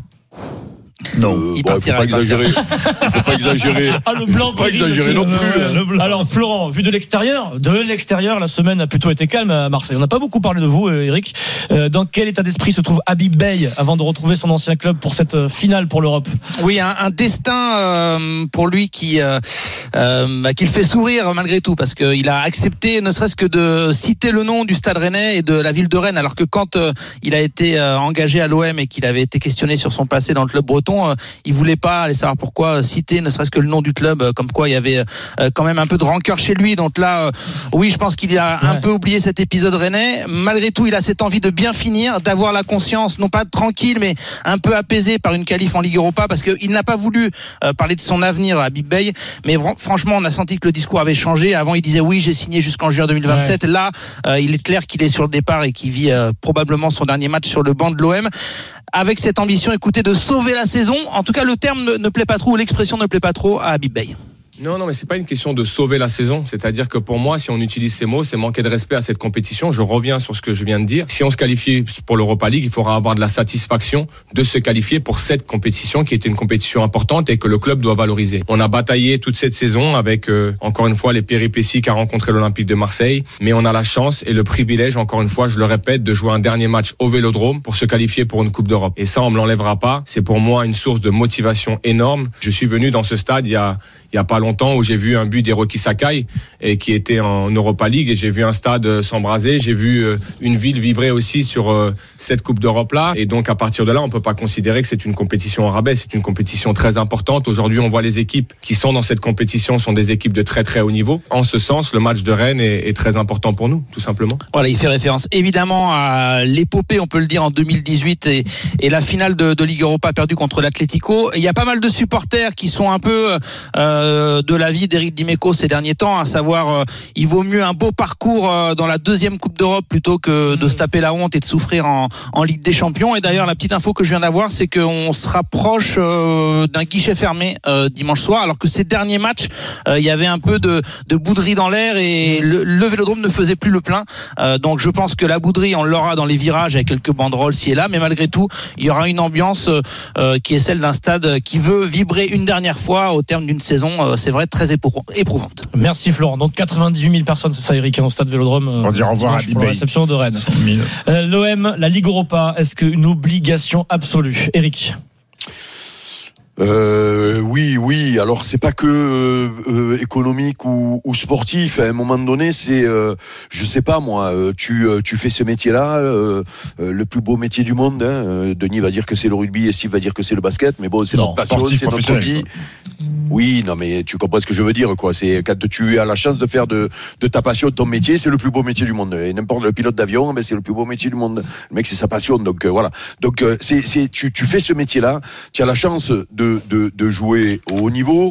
Speaker 4: Non, euh, il bon, faut pas exagérer. Il faut pas exagérer.
Speaker 1: Ah, le blanc,
Speaker 4: pas exagérer non plus.
Speaker 1: Alors Florent, vu de l'extérieur, de l'extérieur, la semaine a plutôt été calme à Marseille. On n'a pas beaucoup parlé de vous, Eric. Dans quel état d'esprit se trouve Habib Beye avant de retrouver son ancien club pour cette finale pour l'Europe?
Speaker 19: Oui, un, un destin euh, pour lui qui euh, euh, qui le fait sourire malgré tout, parce qu'il a accepté, ne serait-ce que de citer le nom du Stade Rennais et de la ville de Rennes, alors que quand euh, il a été euh, engagé à l'O M et qu'il avait été questionné sur son passé dans le club breton, euh, il voulait pas aller savoir pourquoi citer ne serait-ce que le nom du club, euh, comme quoi il y avait euh, quand même un peu de rancœur chez lui. Donc là, euh, oui, je pense qu'il a ouais. un peu oublié cet épisode rennais. Malgré tout, il a cette envie de bien finir, d'avoir la conscience, non pas tranquille, mais un peu apaisée par une qualif en Ligue Europa, parce qu'il n'a pas voulu euh, parler de son avenir à Habib Beye. Mais vr- franchement, on a senti que le discours avait changé. Avant, il disait oui, j'ai signé jusqu'en juin deux mille vingt-sept. Ouais. Là, euh, il est clair qu'il est sur le départ et qu'il vit euh, probablement son dernier match sur le banc de l'O M. Avec cette ambition, écoutez, de sauver la saison. En tout cas, le terme ne, ne plaît pas trop, ou l'expression ne plaît pas trop à Habib Beye.
Speaker 20: Non, non, mais c'est pas une question de sauver la saison. C'est-à-dire que pour moi, si on utilise ces mots, c'est manquer de respect à cette compétition. Je reviens sur ce que je viens de dire. Si on se qualifie pour l'Europa League, il faudra avoir de la satisfaction de se qualifier pour cette compétition qui est une compétition importante et que le club doit valoriser. On a bataillé toute cette saison avec, euh, encore une fois, les péripéties qu'a rencontré l'Olympique de Marseille. Mais on a la chance et le privilège, encore une fois, je le répète, de jouer un dernier match au Vélodrome pour se qualifier pour une Coupe d'Europe. Et ça, on me l'enlèvera pas. C'est pour moi une source de motivation énorme. Je suis venu dans ce stade il y a il y a pas longtemps où j'ai vu un but d'Hiroki Sakai et qui était en Europa League et j'ai vu un stade s'embraser, j'ai vu une ville vibrer aussi sur cette Coupe d'Europe là et donc à partir de là on peut pas considérer que c'est une compétition au rabais, c'est une compétition très importante. Aujourd'hui on voit les équipes qui sont dans cette compétition sont des équipes de très très haut niveau. En ce sens le match de Rennes est, est très important pour nous tout simplement.
Speaker 19: Voilà, il fait référence évidemment à l'épopée, on peut le dire, en deux mille dix-huit et, et la finale de, de Ligue Europa perdue contre l'Atlético. Il y a pas mal de supporters qui sont un peu euh, de l'avis d'Éric Dimeco ces derniers temps, à savoir euh, il vaut mieux un beau parcours euh, dans la deuxième Coupe d'Europe plutôt que de se taper la honte et de souffrir en, en Ligue des Champions. Et d'ailleurs la petite info que je viens d'avoir, c'est qu'on se rapproche euh, d'un guichet fermé euh, dimanche soir, alors que ces derniers matchs euh, il y avait un peu de, de bouderie dans l'air et le, le Vélodrome ne faisait plus le plein, euh, donc je pense que la bouderie on l'aura dans les virages avec quelques banderoles ci et là, mais malgré tout il y aura une ambiance euh, qui est celle d'un stade qui veut vibrer une dernière fois au terme d'une saison, c'est vrai, très éprouvante.
Speaker 1: Merci Florent. Donc quatre-vingt-dix mille personnes, c'est ça Eric, au stade Vélodrome.
Speaker 5: On dit au revoir à
Speaker 1: pour la réception de Rennes. Euh, L'O M, la Ligue Europa, est-ce qu'une obligation absolue? Eric?
Speaker 4: Euh, oui, oui. Alors c'est pas que euh, économique ou, ou sportif. À un moment donné, c'est, euh, je sais pas moi. Euh, tu tu fais ce métier-là, euh, euh, le plus beau métier du monde. Hein. Denis va dire que c'est le rugby et Steve va dire que c'est le basket. Mais bon, c'est non, notre passion, c'est notre vie. Quoi. Oui, non, mais tu comprends ce que je veux dire, quoi. C'est quand tu as la chance de faire de de ta passion ton métier, c'est le plus beau métier du monde. Et n'importe le pilote d'avion, mais c'est le plus beau métier du monde. Le mec, c'est sa passion. Donc euh, voilà. Donc euh, c'est c'est tu tu fais ce métier-là. Tu as la chance de De, de jouer au haut niveau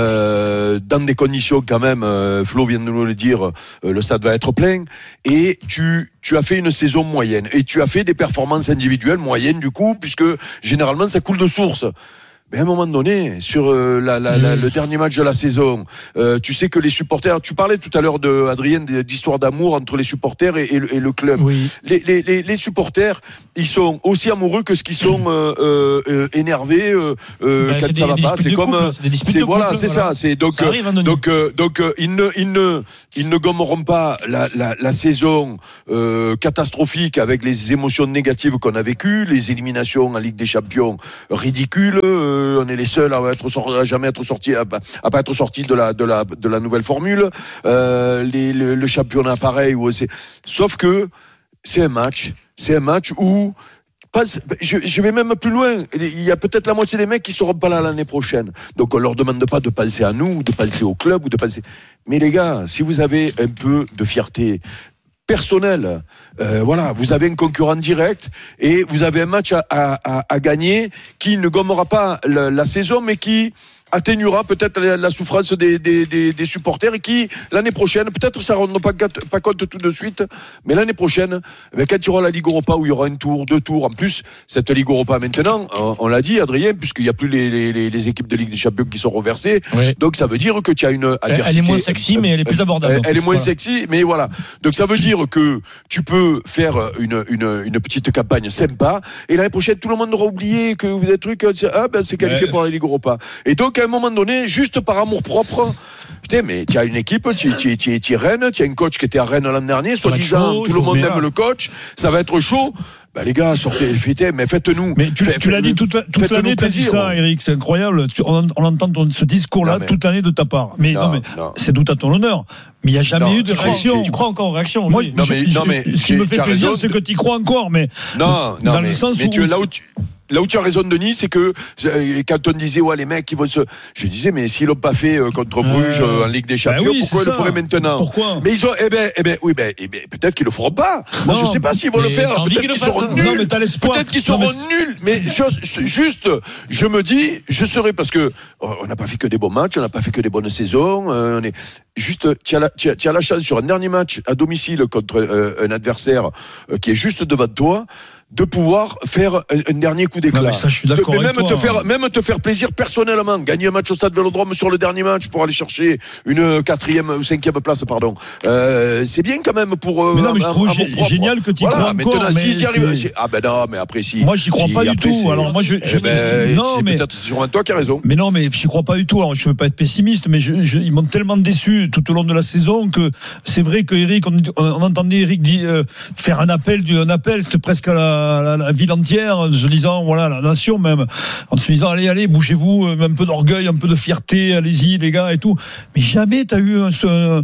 Speaker 4: euh, dans des conditions quand même. Euh, Flo vient de nous le dire, euh, le stade va être plein et tu tu as fait une saison moyenne et tu as fait des performances individuelles moyennes du coup puisque généralement ça coule de source. Mais à un moment donné, sur euh, la, la, la, le dernier match de la saison, euh, tu sais que les supporters, tu parlais tout à l'heure de Adrien d'histoire d'amour entre les supporters et, et, le, et le club. Oui. Les, les, les, les supporters, ils sont aussi amoureux que ce qu'ils sont euh, euh, énervés euh, euh, ben, quand ça va pas. C'est comme, couple, c'est, c'est voilà, couple, c'est voilà. ça. C'est donc ça arrive, donc euh, donc euh, ils ne ils ne ils ne gommeront pas la la, la saison euh, catastrophique avec les émotions négatives qu'on a vécues, les éliminations en Ligue des Champions ridicules. Euh, on est les seuls à être à jamais être sortis à, à pas être sortis de la de la de la nouvelle formule. Euh, les, le, le championnat pareil où c'est sauf que c'est un match, c'est un match où Passe, je, je vais même plus loin. Il y a peut-être la moitié des mecs qui seront pas là l'année prochaine. Donc on leur demande pas de penser à nous, de penser au club ou de penser. Mais les gars, si vous avez un peu de fierté personnel, euh, voilà, vous avez un concurrent direct et vous avez un match à, à, à gagner qui ne gommera pas la, la saison, mais qui atténuera peut-être la, la souffrance des, des, des, des supporters et qui, l'année prochaine, peut-être ça ne rendra pas, pas compte tout de suite, mais l'année prochaine, eh bien, quand il y aura la Ligue Europa où il y aura un tour, deux tours, en plus, cette Ligue Europa maintenant, on, on l'a dit, Adrien, puisqu'il n'y a plus les, les, les équipes de Ligue des Champions qui sont reversées, oui. Donc ça veut dire que tu as une adversité.
Speaker 1: Elle est moins sexy, mais elle est plus abordable.
Speaker 4: Elle, elle est moins voilà. sexy, mais voilà. Donc ça veut dire que tu peux faire une, une, une petite campagne sympa, et l'année prochaine, tout le monde aura oublié que vous êtes trucs, ah ben c'est qualifié ouais. pour la Ligue Europa. Et donc, à un moment donné, juste par amour propre, putain, mais tu as une équipe, tu es Rennes, tu as une coach qui était à Rennes l'an dernier, soi-disant, tout le monde aime le coach, ça va être chaud. Bah les gars, sortez, fêtez, mais faites-nous.
Speaker 5: Mais tu,
Speaker 4: Fait,
Speaker 5: tu l'as dit toute, toute l'année, t'as dit ça, Eric, c'est incroyable. Tu, on, on entend ton, ce discours-là mais, toute l'année de ta part. Mais non, non mais non. C'est tout à ton honneur. Mais il n'y a jamais non, eu de réaction.
Speaker 1: Tu crois encore en réaction?
Speaker 5: Moi,
Speaker 1: oui.
Speaker 5: non, mais, je, non, mais, ce qui me fait plaisir, c'est que tu y crois encore, mais
Speaker 4: non, non,
Speaker 5: dans
Speaker 4: mais,
Speaker 5: le sens
Speaker 4: mais
Speaker 5: où
Speaker 4: tu là où tu Là où tu as raison, Denis, c'est que quand on disait ouais les mecs ils vont se, je disais mais s'ils l'ont pas fait contre Bruges euh, en Ligue des Champions, bah oui, pourquoi ils le feraient maintenant?
Speaker 5: Pourquoi?
Speaker 4: Mais ils ont, eh ben, eh ben, oui ben, eh ben peut-être qu'ils le feront pas. Moi non, je sais pas s'ils vont le faire. Peut-être qu'ils, qu'ils seront nuls.
Speaker 5: Non, mais t'as l'espoir.
Speaker 4: Peut-être qu'ils seront non, mais nuls. Mais je, juste, je me dis, je serai parce que on n'a pas fait que des bons matchs, on n'a pas fait que des bonnes saisons. Euh, on est juste, tu as la, tu as, tu as la chance sur un dernier match à domicile contre euh, un adversaire euh, qui est juste devant toi, de pouvoir faire un, un dernier coup d'éclat.
Speaker 5: Non, mais ça, je suis d'accord
Speaker 4: de, mais
Speaker 5: avec
Speaker 4: même
Speaker 5: toi,
Speaker 4: te faire, même te faire plaisir personnellement, gagner un match au Stade Vélodrome sur le dernier match pour aller chercher une quatrième ou cinquième place, pardon. Euh, c'est bien quand même pour. Euh,
Speaker 5: mais non, mais je
Speaker 4: un,
Speaker 5: trouve
Speaker 4: un
Speaker 5: g- génial que tu y
Speaker 4: voilà,
Speaker 5: crois encore.
Speaker 4: Maintenant,
Speaker 5: mais
Speaker 4: si j'y arrive, c'est... ah ben non, mais après si.
Speaker 5: Moi, j'y crois
Speaker 4: si,
Speaker 5: pas du tout.
Speaker 4: C'est...
Speaker 5: Alors moi, je, je...
Speaker 4: Eh ben,
Speaker 5: non,
Speaker 4: c'est
Speaker 5: mais
Speaker 4: peut-être sûrement toi qui as raison.
Speaker 5: Mais non, mais j'y crois pas du tout. Alors, je veux pas être pessimiste, mais je, je, ils m'ont tellement déçu tout au long de la saison que c'est vrai que Eric, on, on entendait Eric dire, euh, faire un appel, un appel, c'était presque à la, la, la ville entière, en se disant, voilà, la nation même, en se disant, allez, allez, bougez-vous, un peu d'orgueil, un peu de fierté, allez-y, les gars, et tout. Mais jamais t'as eu un, un,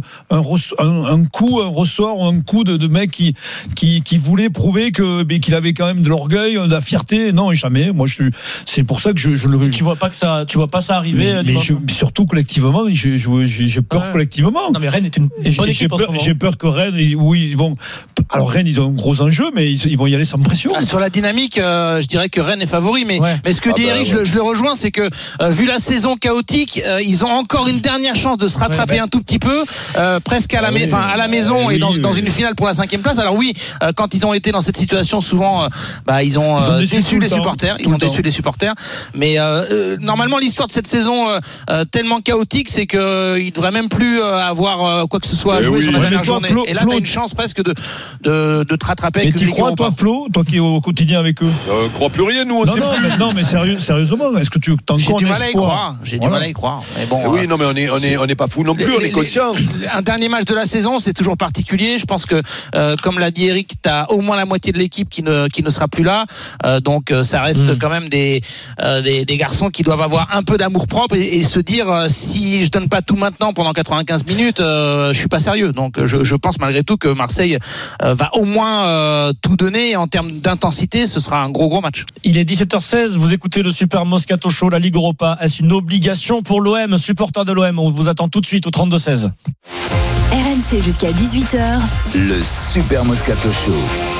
Speaker 5: un, un coup, un ressort, un coup de, de mec qui, qui, qui voulait prouver que, mais qu'il avait quand même de l'orgueil, de la fierté. Non, jamais. Moi, je suis, c'est pour ça que je, je le.
Speaker 1: Tu vois pas que ça, tu vois pas ça arriver.
Speaker 5: Mais, mais je, surtout collectivement, je, je, j'ai, j'ai peur ouais. collectivement.
Speaker 1: Non, mais Rennes est une bonne
Speaker 5: j'ai,
Speaker 1: équipe
Speaker 5: j'ai peur, j'ai peur que Rennes, oui, ils vont. Alors Rennes, ils ont un gros enjeu, mais ils, ils vont y aller sans pression.
Speaker 19: Ah, sur la dynamique, euh, je dirais que Rennes est favori, mais ouais. mais ce que ah dit bah, Eric, ouais. je, je le rejoins, c'est que euh, vu la saison chaotique, euh, ils ont encore une dernière chance de se rattraper ouais, bah. un tout petit peu, euh, presque à la, oui, ma- à la maison oui, et dans, oui, dans oui. une finale pour la cinquième place. Alors oui, euh, quand ils ont été dans cette situation, souvent, euh, bah ils ont, euh, ils ont déçu, déçu les supporters, ils ont déçu les supporters. Mais euh, euh, normalement, l'histoire de cette saison euh, euh, tellement chaotique, c'est que euh, ils devraient même plus euh, avoir euh, quoi que ce soit à jouer oui. sur la ouais, dernière toi, journée. Flo, et là, Flo, t'as une chance presque de de, de te rattraper.
Speaker 5: Et tu crois, toi, Flo, toi qui qui est au quotidien avec eux.
Speaker 4: On ne croit plus rien, nous, on
Speaker 5: non,
Speaker 4: sait
Speaker 5: non,
Speaker 4: plus.
Speaker 5: Mais, non, mais sérieux, sérieusement, est-ce que tu t'en
Speaker 19: J'ai du mal à y
Speaker 5: espoir
Speaker 19: croire. J'ai
Speaker 5: voilà.
Speaker 19: du mal à y croire. Mais bon,
Speaker 4: oui,
Speaker 19: euh,
Speaker 4: non, mais on n'est on est, on est pas fou non plus, les, on est conscient.
Speaker 19: Un dernier match de la saison, c'est toujours particulier. Je pense que, euh, comme l'a dit Eric, tu as au moins la moitié de l'équipe qui ne, qui ne sera plus là. Euh, donc, euh, ça reste mmh. quand même des, euh, des, des garçons qui doivent avoir un peu d'amour-propre et, et se dire euh, si je donne pas tout maintenant pendant quatre-vingt-quinze minutes, euh, je suis pas sérieux. Donc, je, je pense malgré tout que Marseille euh, va au moins euh, tout donner. Et en termes d'intensité, ce sera un gros, gros match.
Speaker 1: Il est dix-sept heures seize. Vous écoutez le Super Moscato Show, la Ligue Europa. Est-ce une obligation pour l'O M, supporter de l'O M? On vous attend tout de suite au trente-deux seize.
Speaker 8: R M C jusqu'à dix-huit heures.
Speaker 15: Le Super Moscato Show.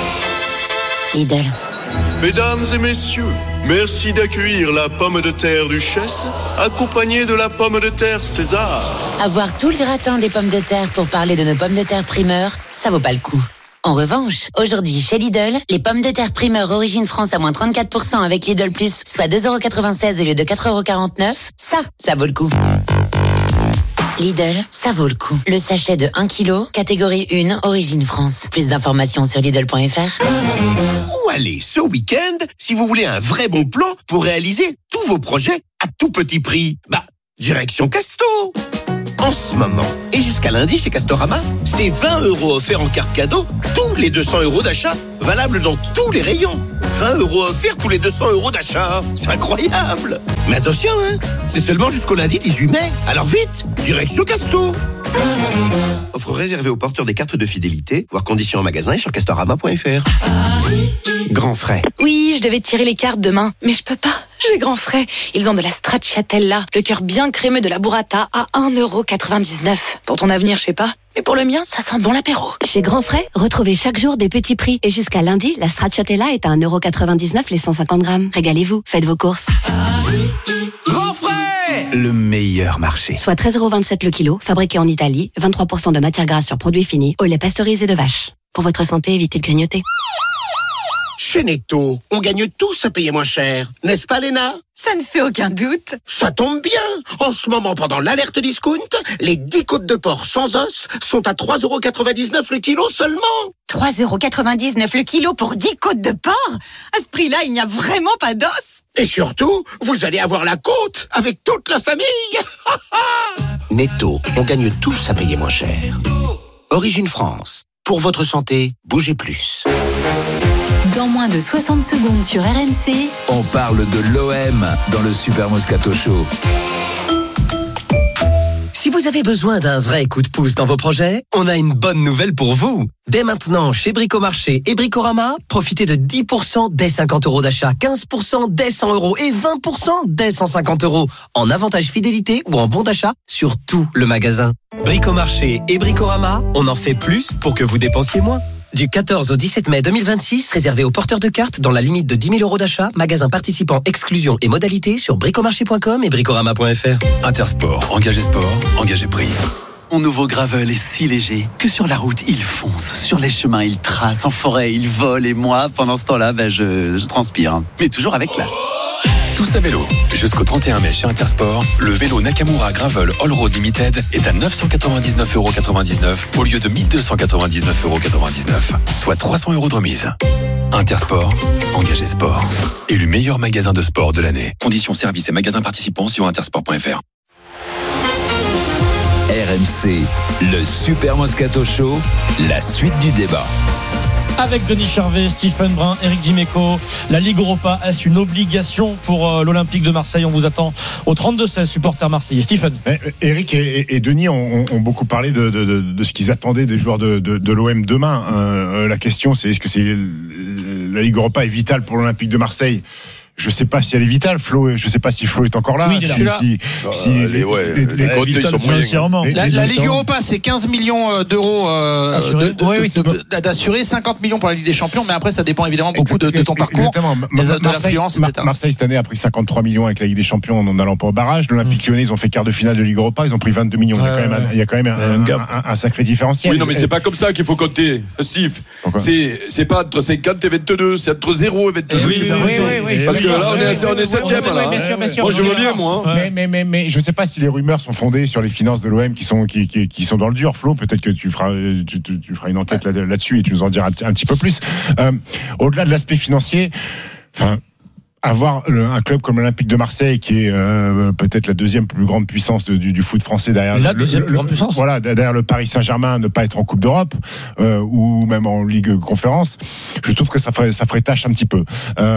Speaker 11: Lidl.
Speaker 21: Mesdames et messieurs, merci d'accueillir la pomme de terre Duchesse, accompagnée de la pomme de terre César.
Speaker 11: Avoir tout le gratin des pommes de terre pour parler de nos pommes de terre primeur, ça vaut pas le coup. En revanche, aujourd'hui chez Lidl, les pommes de terre primeur origine France à moins trente-quatre pour cent avec Lidl Plus, soit deux euros quatre-vingt-seize au lieu de quatre euros quarante-neuf, ça, ça vaut le coup. Lidl, ça vaut le coup. Le sachet de un kilo, catégorie un, origine France. Plus d'informations sur Lidl point F R.
Speaker 22: Où aller ce week-end si vous voulez un vrai bon plan pour réaliser tous vos projets à tout petit prix? Bah, direction Casto. En ce moment, et jusqu'à lundi chez Castorama, c'est vingt euros offerts en carte cadeau, tous les deux cents euros d'achat, valable dans tous les rayons. vingt euros offerts tous les deux cents euros d'achat. C'est incroyable. Mais attention, hein, c'est seulement jusqu'au lundi dix-huit mai. Alors vite, direction Casto. Offre réservée aux porteurs des cartes de fidélité, voire conditions en magasin et sur castorama point F R. Grand frais.
Speaker 23: Oui, je devais tirer les cartes demain, mais je peux pas. J'ai grand frais. Ils ont de la stracciatella, le cœur bien crémeux de la burrata à un euro quatre-vingt-dix-neuf. Pour ton avenir, je sais pas. Mais pour le mien, ça sent bon l'apéro.
Speaker 8: Chez Grand Frais, retrouvez chaque jour des petits prix. Et jusqu'à lundi, la stracciatella est à un euro quatre-vingt-dix-neuf les cent cinquante grammes. Régalez-vous, faites vos courses.
Speaker 22: Grand frais, le meilleur marché.
Speaker 8: Soit treize euros vingt-sept le kilo, fabriqué en Italie, vingt-trois pour cent de matière grasse sur produits finis, au lait pasteurisé de vache. Pour votre santé, évitez de grignoter.
Speaker 22: Chez Netto, on gagne tous à payer moins cher. N'est-ce pas, Léna?
Speaker 24: Ça ne fait aucun doute.
Speaker 22: Ça tombe bien. En ce moment, pendant l'alerte discount, les dix côtes de porc sans os sont à trois euros quatre-vingt-dix-neuf le kilo seulement.
Speaker 24: trois euros quatre-vingt-dix-neuf le kilo pour dix côtes de porc? À ce prix-là, il n'y a vraiment pas d'os.
Speaker 22: Et surtout, vous allez avoir la côte avec toute la famille. Netto, on gagne tous à payer moins cher. Origine France. Pour votre santé, bougez plus.
Speaker 8: Dans moins de soixante secondes sur R M C,
Speaker 15: on parle de l'O M dans le Super Moscato Show.
Speaker 22: Si vous avez besoin d'un vrai coup de pouce dans vos projets, on a une bonne nouvelle pour vous. Dès maintenant, chez Bricomarché et Bricorama, profitez de dix pour cent dès cinquante euros d'achat, quinze pour cent dès cent euros et vingt pour cent dès cent cinquante euros en avantage fidélité ou en bon d'achat sur tout le magasin. Bricomarché et Bricorama, on en fait plus pour que vous dépensiez moins. Du quatorze au dix-sept mai deux mille vingt-six, réservé aux porteurs de cartes dans la limite de dix mille euros d'achat, magasin participant, exclusion et modalités sur bricomarché point com et bricorama point F R.
Speaker 25: Intersport, engagé sport, engagé prix. Mon nouveau gravel est si léger que sur la route, il fonce. Sur les chemins, il trace. En forêt, il vole. Et moi, pendant ce temps-là, ben, je, je transpire. Mais toujours avec classe. Tous à vélo. Jusqu'au trente et un mai chez Intersport, le vélo Nakamura Gravel All Road Limited est à neuf cent quatre-vingt-dix-neuf euros quatre-vingt-dix-neuf au lieu de mille deux cent quatre-vingt-dix-neuf euros quatre-vingt-dix-neuf, soit trois cents euros de remise. Intersport, engagé sport. Élu meilleur magasin de sport de l'année. Conditions services et magasins participants sur intersport point F R.
Speaker 15: R M C, le Super Moscato Show, la suite du débat.
Speaker 1: Avec Denis Charvet, Stephen Brun, Eric Dimeco, la Ligue Europa, est-ce une obligation pour euh, l'Olympique de Marseille? On vous attend au trente-deux seize, supporters marseillais. Stephen.
Speaker 7: Eric et, et Denis ont, ont beaucoup parlé de, de, de, de ce qu'ils attendaient des joueurs de, de, de l'O M demain. Euh, la question, c'est est-ce que c'est, la Ligue Europa est vitale pour l'Olympique de Marseille? Je sais pas si elle est vitale, Flo. Je sais pas si Flo est encore là.
Speaker 19: Oui, il est là.
Speaker 7: Si, si, si
Speaker 19: euh,
Speaker 7: les,
Speaker 19: ouais,
Speaker 7: les, les, les
Speaker 19: comptes, ils sont financièrement. La, la Ligue Europa, c'est quinze millions d'euros euh, de, de, oui, oui, de, de, d'assurer, cinquante millions pour la Ligue des Champions, mais après, ça dépend évidemment beaucoup de, de ton parcours, des, de l'affluence, et cetera.
Speaker 7: Marseille, cette année, a pris cinquante-trois millions avec la Ligue des Champions en n'allant pas au barrage. L'Olympique mmh. Lyonnais, ils ont fait quart de finale de Ligue Europa, ils ont pris vingt-deux millions. Il y a quand même un, il y a quand même un, un, un, un sacré différentiel.
Speaker 4: Oui, non, mais c'est pas comme ça qu'il faut compter, Steve. C'est, c'est pas entre cinquante et vingt-deux, c'est entre zéro et vingt-deux.
Speaker 7: Oui, oui, oui.
Speaker 4: Parce que là, on est, on est septième, là. Moi, je veux bien, moi.
Speaker 7: Mais, mais, mais, mais, je sais pas si les rumeurs sont fondées sur les finances de l'O M qui sont, qui, qui, qui sont dans le dur. Flo, peut-être que tu feras, tu, tu, tu feras une enquête là, là-dessus et tu nous en diras un, un petit peu plus. Euh, au-delà de l'aspect financier, enfin, avoir le, un club comme l'Olympique de Marseille, qui est euh, peut-être la deuxième plus grande puissance de, du, du foot français derrière
Speaker 1: la
Speaker 7: le,
Speaker 1: deuxième
Speaker 7: le,
Speaker 1: plus grande puissance.
Speaker 7: Voilà, derrière le Paris Saint-Germain, ne pas être en Coupe d'Europe euh, ou même en Ligue Conférence, je trouve que ça ferait ça ferait tâche un petit peu.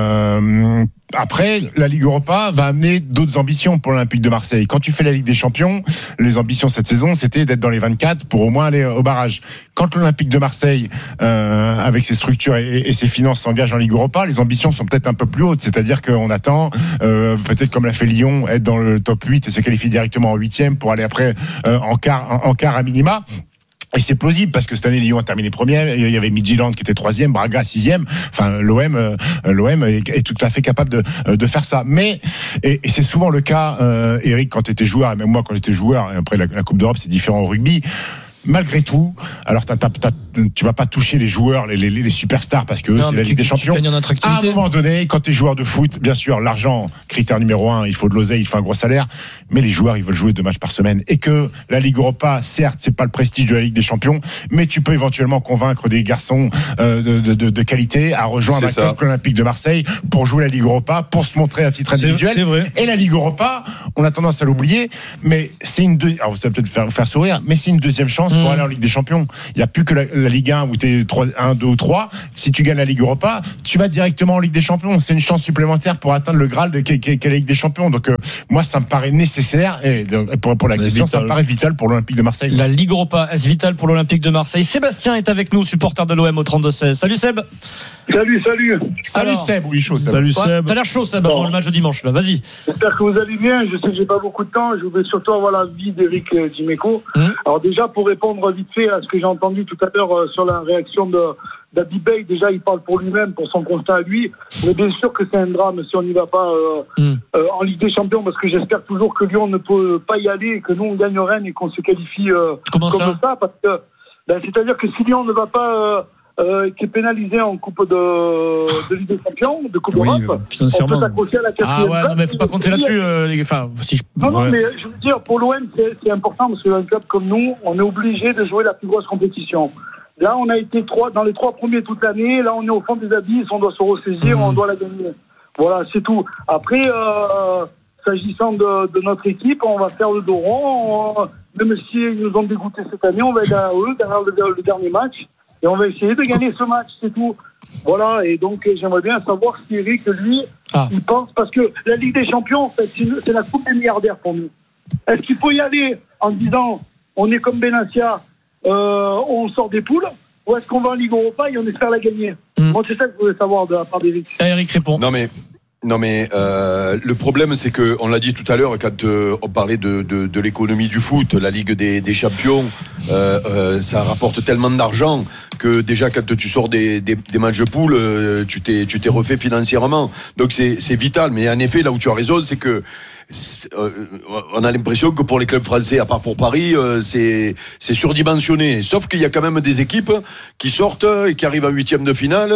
Speaker 7: Euh, après, la Ligue Europa va amener d'autres ambitions pour l'Olympique de Marseille. Quand tu fais la Ligue des Champions, les ambitions cette saison, c'était d'être dans les vingt-quatre pour au moins aller au barrage. Quand l'Olympique de Marseille, euh, avec ses structures et, et ses finances, s'engage en Ligue Europa, les ambitions sont peut-être un peu plus hautes. C'est-à-dire qu'on attend, euh, peut-être comme l'a fait Lyon, être dans le top huit et se qualifier directement en huitième pour aller après euh, en quart, en, en quart à minima. Et c'est plausible parce que cette année Lyon a terminé premier, il y avait Midtjylland qui était troisième, Braga sixième. Enfin, l'O M, euh, l'O M est, est tout à fait capable de, de faire ça. Mais et, et c'est souvent le cas, euh, Eric, quand tu étais joueur, et même moi quand j'étais joueur. Et après la, la Coupe d'Europe, c'est différent au rugby. Malgré tout, alors t'as, t'as, t'as, tu vas pas toucher les joueurs, les, les, les superstars parce que eux, c'est la Ligue
Speaker 1: tu,
Speaker 7: des Champions. À un moment donné, quand t'es joueur de foot, bien sûr, l'argent, critère numéro un, il faut de l'oseille, il faut un gros salaire, mais les joueurs, ils veulent jouer deux matchs par semaine. Et que la Ligue Europa, certes, c'est pas le prestige de la Ligue des Champions, mais tu peux éventuellement convaincre des garçons euh, de, de, de, de qualité à rejoindre un club olympique de Marseille pour jouer la Ligue Europa, pour se montrer à titre individuel.
Speaker 5: C'est, c'est vrai.
Speaker 7: Et la Ligue Europa, on a tendance à l'oublier, mais c'est une deux... alors ça va peut-être faire, faire sourire, mais c'est une deuxième chance pour aller en Ligue des Champions. Il n'y a plus que la, la Ligue un où tu es un, deux ou trois. Si tu gagnes la Ligue Europa, tu vas directement en Ligue des Champions. C'est une chance supplémentaire pour atteindre le Graal de qu'est, qu'est la Ligue des Champions. Donc, euh, moi, ça me paraît nécessaire. Et pour, pour la c'est question, vital. Ça me paraît vital pour l'Olympique de Marseille.
Speaker 1: La Ligue Europa, est-ce vital pour l'Olympique de Marseille? Sébastien est avec nous, supporter de l'O M au trente-deux seize. Salut Seb.
Speaker 2: Salut, salut.
Speaker 7: Salut Alors, Seb, oui, chaud. Seb.
Speaker 5: Salut Seb.
Speaker 1: Ouais, t'as l'air chaud Seb avant le match de dimanche, là. Vas-y.
Speaker 2: J'espère que vous allez bien. Je sais que j'ai pas beaucoup de temps. Je voulais surtout avoir l'avis d'Éric Dimeco.
Speaker 1: Hum.
Speaker 2: Alors déjà, pour répondre vite fait à ce que j'ai entendu tout à l'heure euh, sur la réaction de d'Adi Bey, déjà il parle pour lui-même, pour son constat à lui. Mais bien sûr que c'est un drame si on n'y va pas euh, hum. euh, en Ligue des Champions, parce que j'espère toujours que Lyon ne peut pas y aller, et que nous on gagne Rennes et qu'on se qualifie euh,
Speaker 1: Comment
Speaker 2: comme
Speaker 1: ça,
Speaker 2: ça parce que ben, c'est-à-dire que si Lyon ne va pas euh, Euh, qui est pénalisé en coupe de, de Ligue des Champions, de Coupe
Speaker 5: oui,
Speaker 2: d'Europe,
Speaker 5: financièrement.
Speaker 2: on peut s'accrocher à la quatrième.
Speaker 1: Ah ouais, non, mais faut pas compter là-dessus, euh, les gars. Enfin, si je...
Speaker 2: Non, non,
Speaker 1: ouais.
Speaker 2: mais je veux dire, pour l'O M, c'est, c'est important parce qu'un club comme nous, on est obligé de jouer la plus grosse compétition. Là, on a été trois, dans les trois premiers toute l'année. Là, on est au fond des abysses, on doit se ressaisir, mmh. on doit la gagner. Voilà, c'est tout. Après, euh, s'agissant de, de notre équipe, on va faire le dos rond. On, même si ils nous ont dégoûté cette année, on va être derrière eux, derrière le, le dernier match. Et on va essayer de gagner ce match, c'est tout. Voilà, et donc j'aimerais bien savoir si Eric, lui, ah. il pense, parce que la Ligue des Champions, en fait, c'est, c'est la coupe des milliardaires pour nous. Est-ce qu'il faut y aller en disant, on est comme Benassia, euh, on sort des poules, ou est-ce qu'on va en Ligue Europa et on espère la gagner? mm. Moi, c'est ça que je voulais savoir de la part d'Eric.
Speaker 1: Eric répond.
Speaker 4: Non, mais... Non mais euh, le problème c'est que on l'a dit tout à l'heure quand euh, on parlait de, de, de l'économie du foot, la Ligue des, des Champions, euh, euh, ça rapporte tellement d'argent que déjà quand tu sors des, des, des matchs de poule, euh, tu t'es tu t'es refait financièrement. Donc c'est c'est vital. Mais en effet là où tu as raison, c'est que Euh, on a l'impression que pour les clubs français, à part pour Paris, euh, c'est c'est surdimensionné. Sauf qu'il y a quand même des équipes qui sortent et qui arrivent en huitième de finale.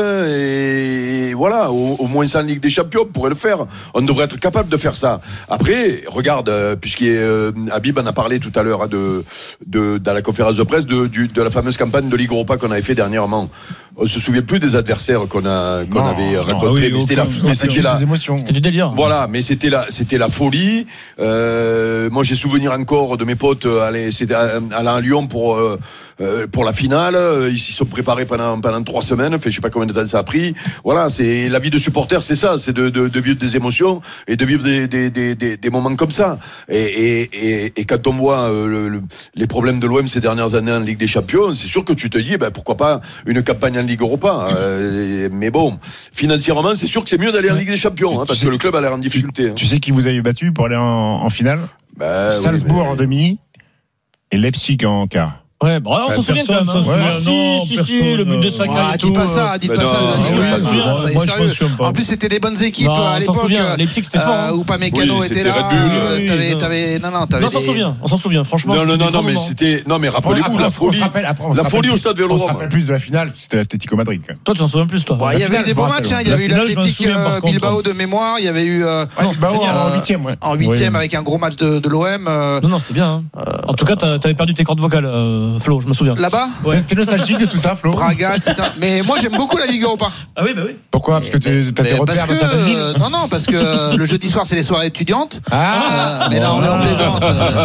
Speaker 4: Et voilà, au, au moins ça en Ligue des Champions, on pourrait le faire. On devrait être capable de faire ça. Après, regarde, puisqu'il est, euh, Habib en a parlé tout à l'heure de, de dans la conférence de presse de, du, de la fameuse campagne de Ligue Europa qu'on avait fait dernièrement. On se souvient plus des adversaires qu'on a qu'on non, avait rencontrés. Ah oui, mais c'était la, mais c'était la,
Speaker 1: c'était du délire.
Speaker 4: Voilà, mais c'était la, c'était la folie. Euh, moi, j'ai souvenir encore de mes potes aller, c'était aller à Lyon pour euh, pour la finale. Ils s'y sont préparés pendant pendant trois semaines. Fait, je sais pas combien de temps ça a pris. Voilà, c'est la vie de supporter, c'est ça, c'est de, de, de vivre des émotions et de vivre des des des des, des moments comme ça. Et et et, et quand on voit euh, le, le, les problèmes de l'O M ces dernières années en Ligue des Champions, c'est sûr que tu te dis, ben pourquoi pas une campagne en Ligue Europa. Euh, mais bon, financièrement, c'est sûr que c'est mieux d'aller en Ligue des Champions, hein, parce que le club a l'air en difficulté.
Speaker 7: Tu, tu sais qui vous avez battu pour aller en, en finale?
Speaker 4: bah,
Speaker 7: Salzbourg
Speaker 4: oui, mais...
Speaker 7: en demi et Leipzig en quart.
Speaker 1: Ouais, bon, on s'en souvient quand même. Hein. Si, si, si, le but de Saka et tout.
Speaker 19: Dis pas ça, dis pas ça. Moi, je m'en souviens pas. En plus, c'était des bonnes équipes à l'époque.
Speaker 1: Leipzig, c'était fort.
Speaker 19: Où Upamecano était là. T'avais, t'avais, non, non, t'avais.
Speaker 1: Non, on s'en souvient. On s'en souvient. Franchement.
Speaker 4: Non, non, non, non, mais c'était, non, mais rappelez-vous la folie. La folie au stade Vélodrome.
Speaker 7: On se rappelle plus de la finale, c'était l'Atlético Madrid.
Speaker 1: Toi, tu t'en souviens plus, toi.
Speaker 19: Il y avait des bons matchs. Il y avait eu l'Atlético Bilbao de mémoire. Il y avait eu
Speaker 7: Bilbao en huitième.
Speaker 19: En huitième avec un gros match de l'O M.
Speaker 1: Non, non, c'était bien. En tout cas, t'avais perdu tes cordes vocales, Flo. Je me souviens.
Speaker 19: Là-bas,
Speaker 7: ouais. T'es nostalgique de tout ça, Flo.
Speaker 19: Braga, et cetera. Mais moi, j'aime beaucoup la Ligue Europa.
Speaker 1: Ah oui, bah oui.
Speaker 7: Pourquoi? Parce que t'as tes repères dans certaines villes.
Speaker 19: Non, non, parce que le jeudi soir, c'est les soirées étudiantes. Ah, euh, mais non, mais on plaisante.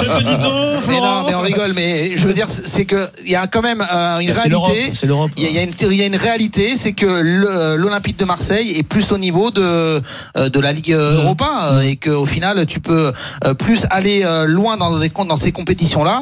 Speaker 19: Mais non, mais on rigole. Mais je veux dire, c'est que il y a quand même euh, une réalité.
Speaker 1: C'est l'Europe.
Speaker 19: Il y a une, il y a une réalité, c'est que le, l'Olympique de Marseille est plus au niveau de de la Ligue Europa mmh. et que au final, tu peux plus aller loin dans ces dans ces compétitions-là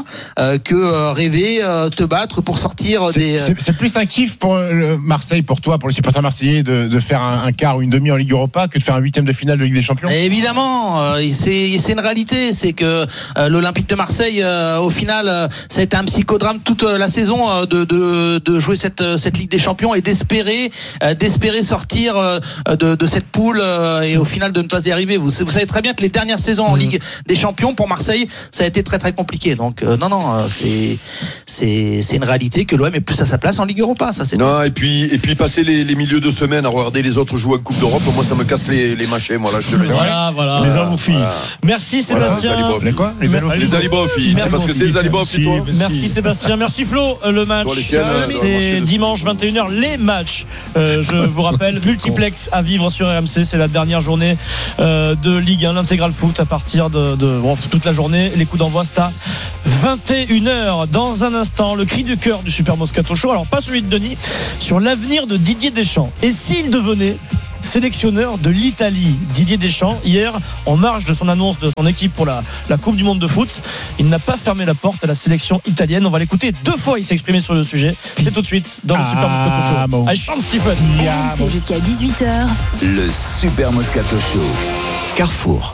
Speaker 19: que rêver, te battre pour sortir
Speaker 7: c'est,
Speaker 19: des.
Speaker 7: C'est, c'est plus un kiff pour le Marseille, pour toi, pour les supporters marseillais, de, de faire un, un quart ou une demi en Ligue Europa que de faire un huitième de finale de Ligue des Champions.
Speaker 19: Et évidemment, euh, c'est, c'est une réalité, c'est que euh, l'Olympique de Marseille, euh, au final, euh, ça a été un psychodrame toute la saison euh, de, de, de jouer cette, cette Ligue des Champions et d'espérer, euh, d'espérer sortir euh, de, de cette poule euh, et au final de ne pas y arriver. Vous, vous savez très bien que les dernières saisons en Ligue des Champions pour Marseille, ça a été très très compliqué. Donc euh, non non, euh, c'est c'est c'est une réalité que l'O M est plus à sa place en Ligue Europa, ça c'est.
Speaker 4: Non, et puis et puis passer les, les milieux de semaine à regarder les autres jouer en Coupe d'Europe, moi ça me casse les les machets, moi là je te le dis.
Speaker 1: Voilà, voilà.
Speaker 5: Les hommes ou filles.
Speaker 4: Voilà.
Speaker 1: Merci Sébastien.
Speaker 4: Voilà,
Speaker 7: les quoi? Les
Speaker 4: alibofs. Les alibofs, c'est parce que c'est les alibofs, c'est toi.
Speaker 1: Merci Sébastien, merci Flo. Le match, c'est dimanche vingt et une heures, les matchs. Euh, je vous rappelle, multiplex à vivre sur R M C, c'est la dernière journée euh, de Ligue un, l'intégral foot à partir de, de bon, toute la journée. Les coups d'envoi, c'est à vingt et une heures. Dans un instant, le cri du cœur du Super Moscato Show. Alors pas celui de Denis, sur l'avenir de Didier Deschamps. Et s'il devenait sélectionneur de l'Italie, Didier Deschamps, hier, en marge de son annonce de son équipe pour la, la Coupe du Monde de foot, il n'a pas fermé la porte à la sélection italienne. On va l'écouter deux fois, il s'est exprimé sur le sujet. C'est tout de suite dans le ah, Super Moscato Show. Bon. Allez, chante Stephen.
Speaker 8: C'est jusqu'à dix-huit heures.
Speaker 15: Le Super Moscato Show. Carrefour.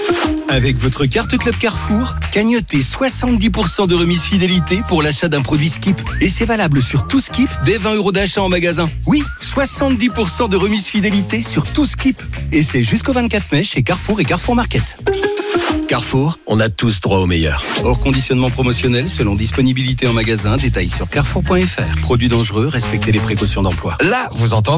Speaker 15: Avec votre carte Club Carrefour, cagnotez soixante-dix pour cent de remise fidélité pour l'achat d'un produit Skip. Et c'est valable sur tout Skip dès vingt euros d'achat en magasin. Oui, soixante-dix pour cent de remise fidélité sur tout Skip. Et c'est jusqu'au vingt-quatre mai chez Carrefour et Carrefour Market. Carrefour, on a tous droit au meilleur. Hors conditionnement promotionnel selon disponibilité en magasin, détails sur carrefour point f r. Produits dangereux, respectez les précautions d'emploi.
Speaker 6: Là, vous entendez ?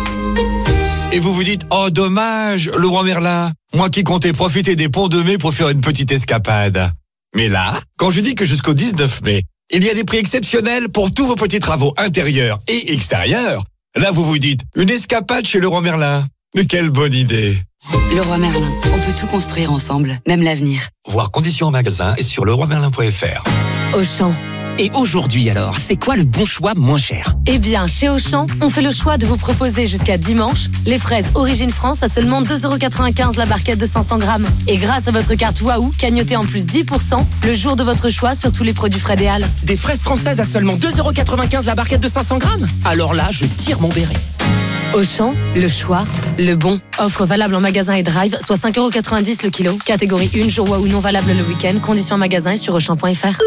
Speaker 6: Et vous vous dites, oh dommage, Leroy Merlin, moi qui comptais profiter des ponts de mai pour faire une petite escapade. Mais là, quand je dis que jusqu'au dix-neuf mai, il y a des prix exceptionnels pour tous vos petits travaux intérieurs et extérieurs, là vous vous dites, une escapade chez Leroy Merlin. Mais quelle bonne idée.
Speaker 8: Leroy Merlin, on peut tout construire ensemble, même l'avenir.
Speaker 6: Voir conditions en magasin et sur leroy merlin point f r.
Speaker 8: Auchan.
Speaker 22: Et aujourd'hui alors, c'est quoi le bon choix moins cher ?
Speaker 8: Eh bien, chez Auchan, on fait le choix de vous proposer jusqu'à dimanche les fraises Origine France à seulement deux euros quatre-vingt-quinze la barquette de cinq cents grammes. Et grâce à votre carte Waouh, cagnotez en plus dix pour cent le jour de votre choix sur tous les produits frais des Halles.
Speaker 22: Des fraises françaises à seulement deux euros quatre-vingt-quinze la barquette de cinq cents grammes ? Alors là, je tire mon béret.
Speaker 8: Auchan, le choix, le bon. Offre valable en magasin et drive, soit cinq euros quatre-vingt-dix le kilo. Catégorie un, jour Waouh non valable le week-end. Conditions en magasin et sur auchan point f r.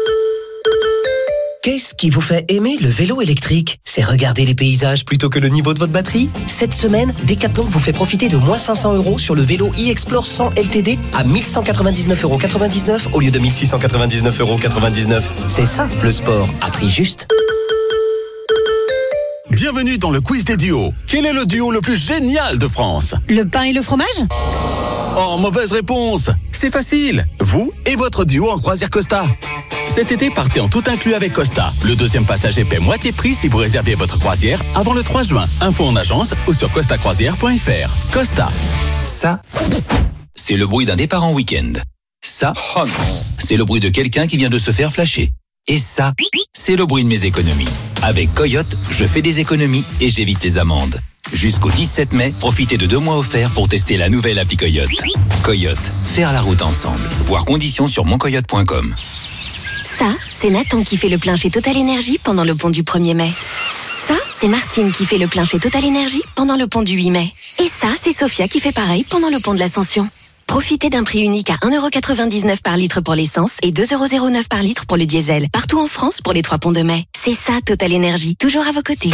Speaker 22: Qu'est-ce qui vous fait aimer le vélo électrique ? C'est regarder les paysages plutôt que le niveau de votre batterie ? Cette semaine, Decathlon vous fait profiter de moins cinq cents euros sur le vélo e-Explore cent L T D à mille cent quatre-vingt-dix-neuf euros quatre-vingt-dix-neuf au lieu de mille six cent quatre-vingt-dix-neuf euros quatre-vingt-dix-neuf. C'est ça, le sport, à prix juste.
Speaker 15: Bienvenue dans le quiz des duos. Quel est le duo le plus génial de France ?
Speaker 8: Le pain et le fromage ?
Speaker 15: Oh, mauvaise réponse. C'est facile. Vous et votre duo en croisière Costa. Cet été, partez en tout inclus avec Costa. Le deuxième passager paie moitié prix si vous réservez votre croisière avant le trois juin. Info en agence ou sur costa croisière point f r. Costa. Ça, c'est le bruit d'un départ en week-end. Ça, oh non. C'est le bruit de quelqu'un qui vient de se faire flasher. Et ça, c'est le bruit de mes économies. Avec Coyote, je fais des économies et j'évite les amendes. Jusqu'au dix-sept mai, profitez de deux mois offerts pour tester la nouvelle appli Coyote. Coyote, faire la route ensemble. Voir conditions sur mon coyote point com.
Speaker 8: Ça, c'est Nathan qui fait le plein chez Total Énergie pendant le pont du premier mai. Ça, c'est Martine qui fait le plein chez Total Énergie pendant le pont du huit mai. Et ça, c'est Sophia qui fait pareil pendant le pont de l'Ascension.
Speaker 11: Profitez d'un prix unique à un euro quatre-vingt-dix-neuf par litre pour l'essence et deux euros zéro neuf par litre pour le diesel. Partout en France pour les trois ponts de mai. C'est ça, Total Énergie. Toujours à vos côtés.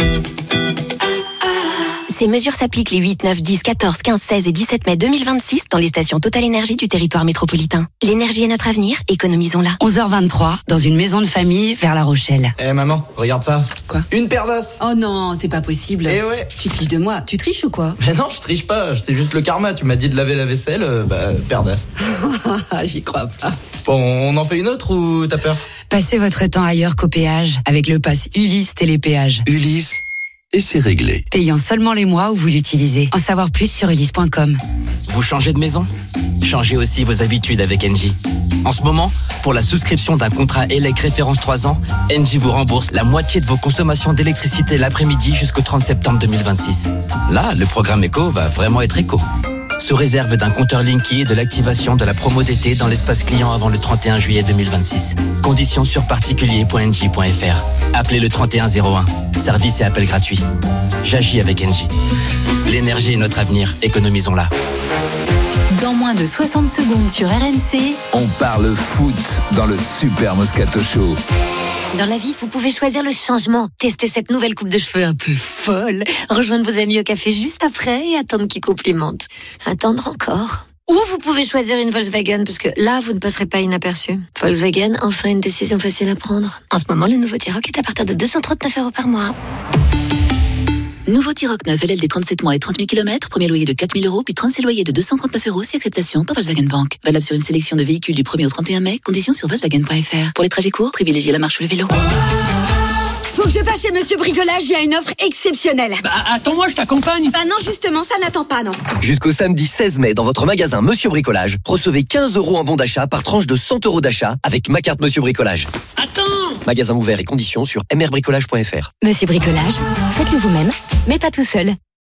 Speaker 11: Ces mesures s'appliquent les huit, neuf, dix, quatorze, quinze, seize et dix-sept mai deux mille vingt-six dans les stations Total Énergie du territoire métropolitain. L'énergie est notre avenir, économisons-la.
Speaker 9: onze heures vingt-trois, dans une maison de famille vers La Rochelle.
Speaker 10: Eh hey maman, regarde ça.
Speaker 9: Quoi?
Speaker 10: Une paire d'as.
Speaker 9: Oh non, c'est pas possible.
Speaker 10: Eh ouais.
Speaker 9: Tu te fiches de moi, tu triches ou quoi?
Speaker 10: Mais non, je triche pas, c'est juste le karma. Tu m'as dit de laver la vaisselle, euh, bah, paire d'as.
Speaker 9: J'y crois pas.
Speaker 10: Bon, on en fait une autre ou t'as peur?
Speaker 9: Passez votre temps ailleurs qu'au péage avec le pass Ulysse Télépéage.
Speaker 25: Ulysse, et c'est réglé.
Speaker 9: Payant seulement les mois où vous l'utilisez. En savoir plus sur ulysse point com.
Speaker 12: Vous changez de maison? Changez aussi vos habitudes avec Engie. En ce moment, pour la souscription d'un contrat E L E C référence trois ans, Engie vous rembourse la moitié de vos consommations d'électricité l'après-midi jusqu'au trente septembre deux mille vingt-six. Là, le programme éco va vraiment être éco. Sous réserve d'un compteur Linky et de l'activation de la promo d'été dans l'espace client avant le trente et un juillet deux mille vingt-six. Conditions sur particulier point engie point f r. Appelez le trente et un zéro un. Service et appel gratuit. J'agis avec Engie. L'énergie est notre avenir, économisons-la.
Speaker 8: Dans moins de soixante secondes sur R M C,
Speaker 3: On parle foot dans le Super Moscato Show.
Speaker 8: dans la vie, vous pouvez choisir le changement. Testez cette nouvelle coupe de cheveux un peu folle. Rejoindre vos amis au café juste après et attendre qu'ils complimentent. Attendre encore. Ou vous pouvez choisir une Volkswagen, parce que là, vous ne passerez pas inaperçu. Volkswagen, enfin une décision facile à prendre. En ce moment, le nouveau T-Roc est à partir de deux cent trente-neuf euros par mois.
Speaker 13: Nouveau T-Roc neuf L L D trente-sept mois et trente mille kilomètres, premier loyer de quatre mille euros, puis trente-six loyers de deux cent trente-neuf euros, si acceptation par Volkswagen Bank. Valable sur une sélection de véhicules du premier au trente et un mai, conditions sur Volkswagen point f r. Pour les trajets courts, privilégiez la marche ou le vélo.
Speaker 14: Faut que je passe chez Monsieur Bricolage, il y a une offre exceptionnelle.
Speaker 26: Bah attends-moi, je t'accompagne.
Speaker 14: Bah non, justement, ça n'attend pas, non.
Speaker 26: Jusqu'au samedi seize mai, dans votre magasin Monsieur Bricolage, recevez quinze euros en bon d'achat par tranche de cent euros d'achat avec ma carte Monsieur Bricolage. Attends! Magasin ouvert et conditions sur m r bricolage point f r.
Speaker 8: Monsieur Bricolage, faites-le vous-même, mais pas tout seul.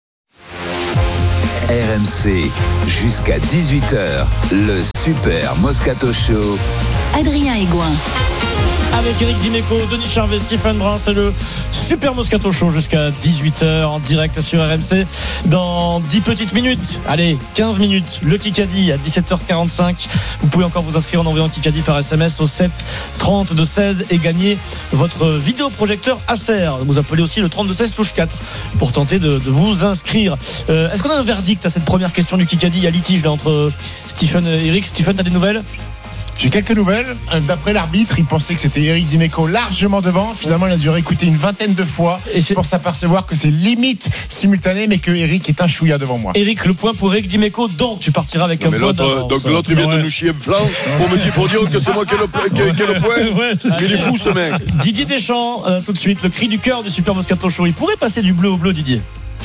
Speaker 3: R M C, jusqu'à dix-huit heures, le Super Moscato Show.
Speaker 8: Adrien Aigouin.
Speaker 1: Avec Eric Dimeco, Denis Charvet, Stephen Brun, c'est le Super Moscato Show jusqu'à dix-huit heures en direct sur R M C. Dans dix petites minutes, allez, quinze minutes, le Kikadi à dix-sept heures quarante-cinq. Vous pouvez encore vous inscrire en envoyant Kikadi par S M S au sept trente-deux seize et gagner votre vidéoprojecteur Acer. Vous appelez aussi le trente-deux seize touche quatre pour tenter de, de vous inscrire. Euh, est-ce qu'on a un verdict à cette première question du Kikadi? Il y a litige là entre Stephen et Eric. Stephen, t'as des nouvelles?
Speaker 7: J'ai quelques nouvelles. D'après l'arbitre, il pensait que c'était Eric Dimeco largement devant. Finalement, il a dû réécouter une vingtaine de fois et c'est pour s'apercevoir que c'est limite simultané, mais que Eric est un chouïa devant moi.
Speaker 1: Eric, le point pour Eric Dimeco. Donc, tu partiras avec non, un point d'avance.
Speaker 4: Donc l'autre, il vient ouais. de nous chier un flanc pour me dire, pour dire que c'est moi qui ai le, qui, qui ai le point. Ouais. Il est fou, ce mec.
Speaker 1: Didier Deschamps, euh, tout de suite, le cri du cœur du Super Moscato Show. Il pourrait passer du bleu au bleu, Didier.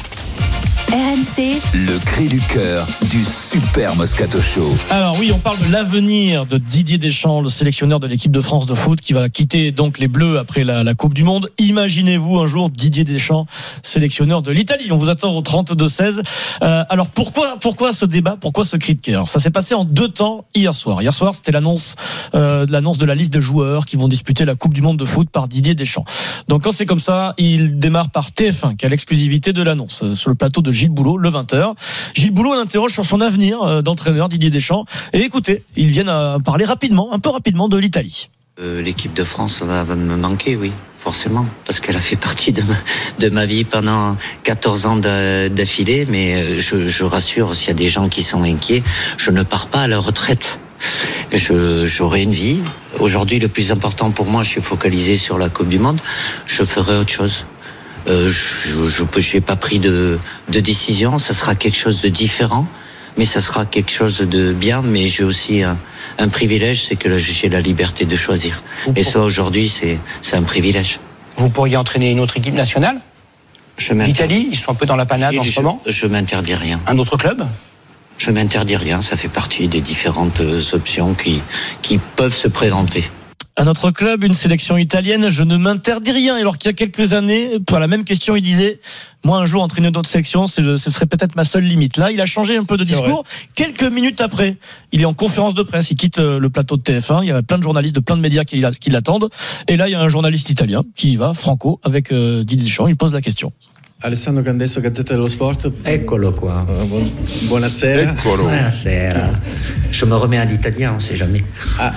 Speaker 8: R M C,
Speaker 3: le cri du cœur du Super Moscato Show.
Speaker 1: Alors oui, on parle de l'avenir de Didier Deschamps, le sélectionneur de l'équipe de France de foot qui va quitter donc les Bleus après la, la Coupe du Monde. Imaginez-vous un jour Didier Deschamps, sélectionneur de l'Italie. On vous attend au trente-deux seize. Euh, alors pourquoi pourquoi ce débat, pourquoi ce cri de cœur? Ça s'est passé en deux temps hier soir. Hier soir, c'était l'annonce euh, l'annonce de la liste de joueurs qui vont disputer la Coupe du Monde de foot par Didier Deschamps. Donc quand c'est comme ça, il démarre par T F un qui a l'exclusivité de l'annonce euh, sur le plateau de Gilles Boulot, le vingt heures. Gilles Boulot interroge sur son avenir d'entraîneur Didier Deschamps. Et écoutez, ils viennent à parler rapidement, un peu rapidement de l'Italie.
Speaker 27: Euh, l'équipe de France va, va me manquer, oui, forcément, parce qu'elle a fait partie de ma, de ma vie pendant quatorze ans d'affilée. Mais je, je rassure, s'il y a des gens qui sont inquiets, je ne pars pas à la retraite. Je, j'aurai une vie. Aujourd'hui, le plus important pour moi, je suis focalisé sur la Coupe du Monde. Je ferai autre chose. Euh, je n'ai pas pris de, de décision, ça sera quelque chose de différent, mais ça sera quelque chose de bien, mais j'ai aussi un, un privilège, c'est que j'ai la liberté de choisir. Et ça, aujourd'hui, c'est, c'est un privilège.
Speaker 28: Vous pourriez entraîner une autre équipe nationale? L'Italie, ils sont un peu dans la panade en ce
Speaker 27: je,
Speaker 28: moment.
Speaker 27: Je m'interdis rien.
Speaker 28: Un autre club?
Speaker 27: Je m'interdis rien, ça fait partie des différentes options qui, qui peuvent se présenter.
Speaker 1: À notre club, une sélection italienne, je ne m'interdis rien. Alors qu'il y a quelques années, pour la même question, il disait, moi un jour entraîner d'autres sélections, c'est, ce serait peut-être ma seule limite. Là, il a changé un peu de c'est discours. Vrai. Quelques minutes après, il est en conférence de presse, il quitte le plateau de T F un. Il y a plein de journalistes de plein de médias qui, qui l'attendent. Et là, il y a un journaliste italien qui y va, Franco, avec euh, Didier Deschamps. Il pose la question.
Speaker 2: Alessandro Candesso, Gazzetta dello Sport.
Speaker 27: Eccolo qua.
Speaker 2: Bu- buonasera.
Speaker 27: Eccolo. Buonasera. Je me remets à l'italien, on sait jamais.
Speaker 2: Ah.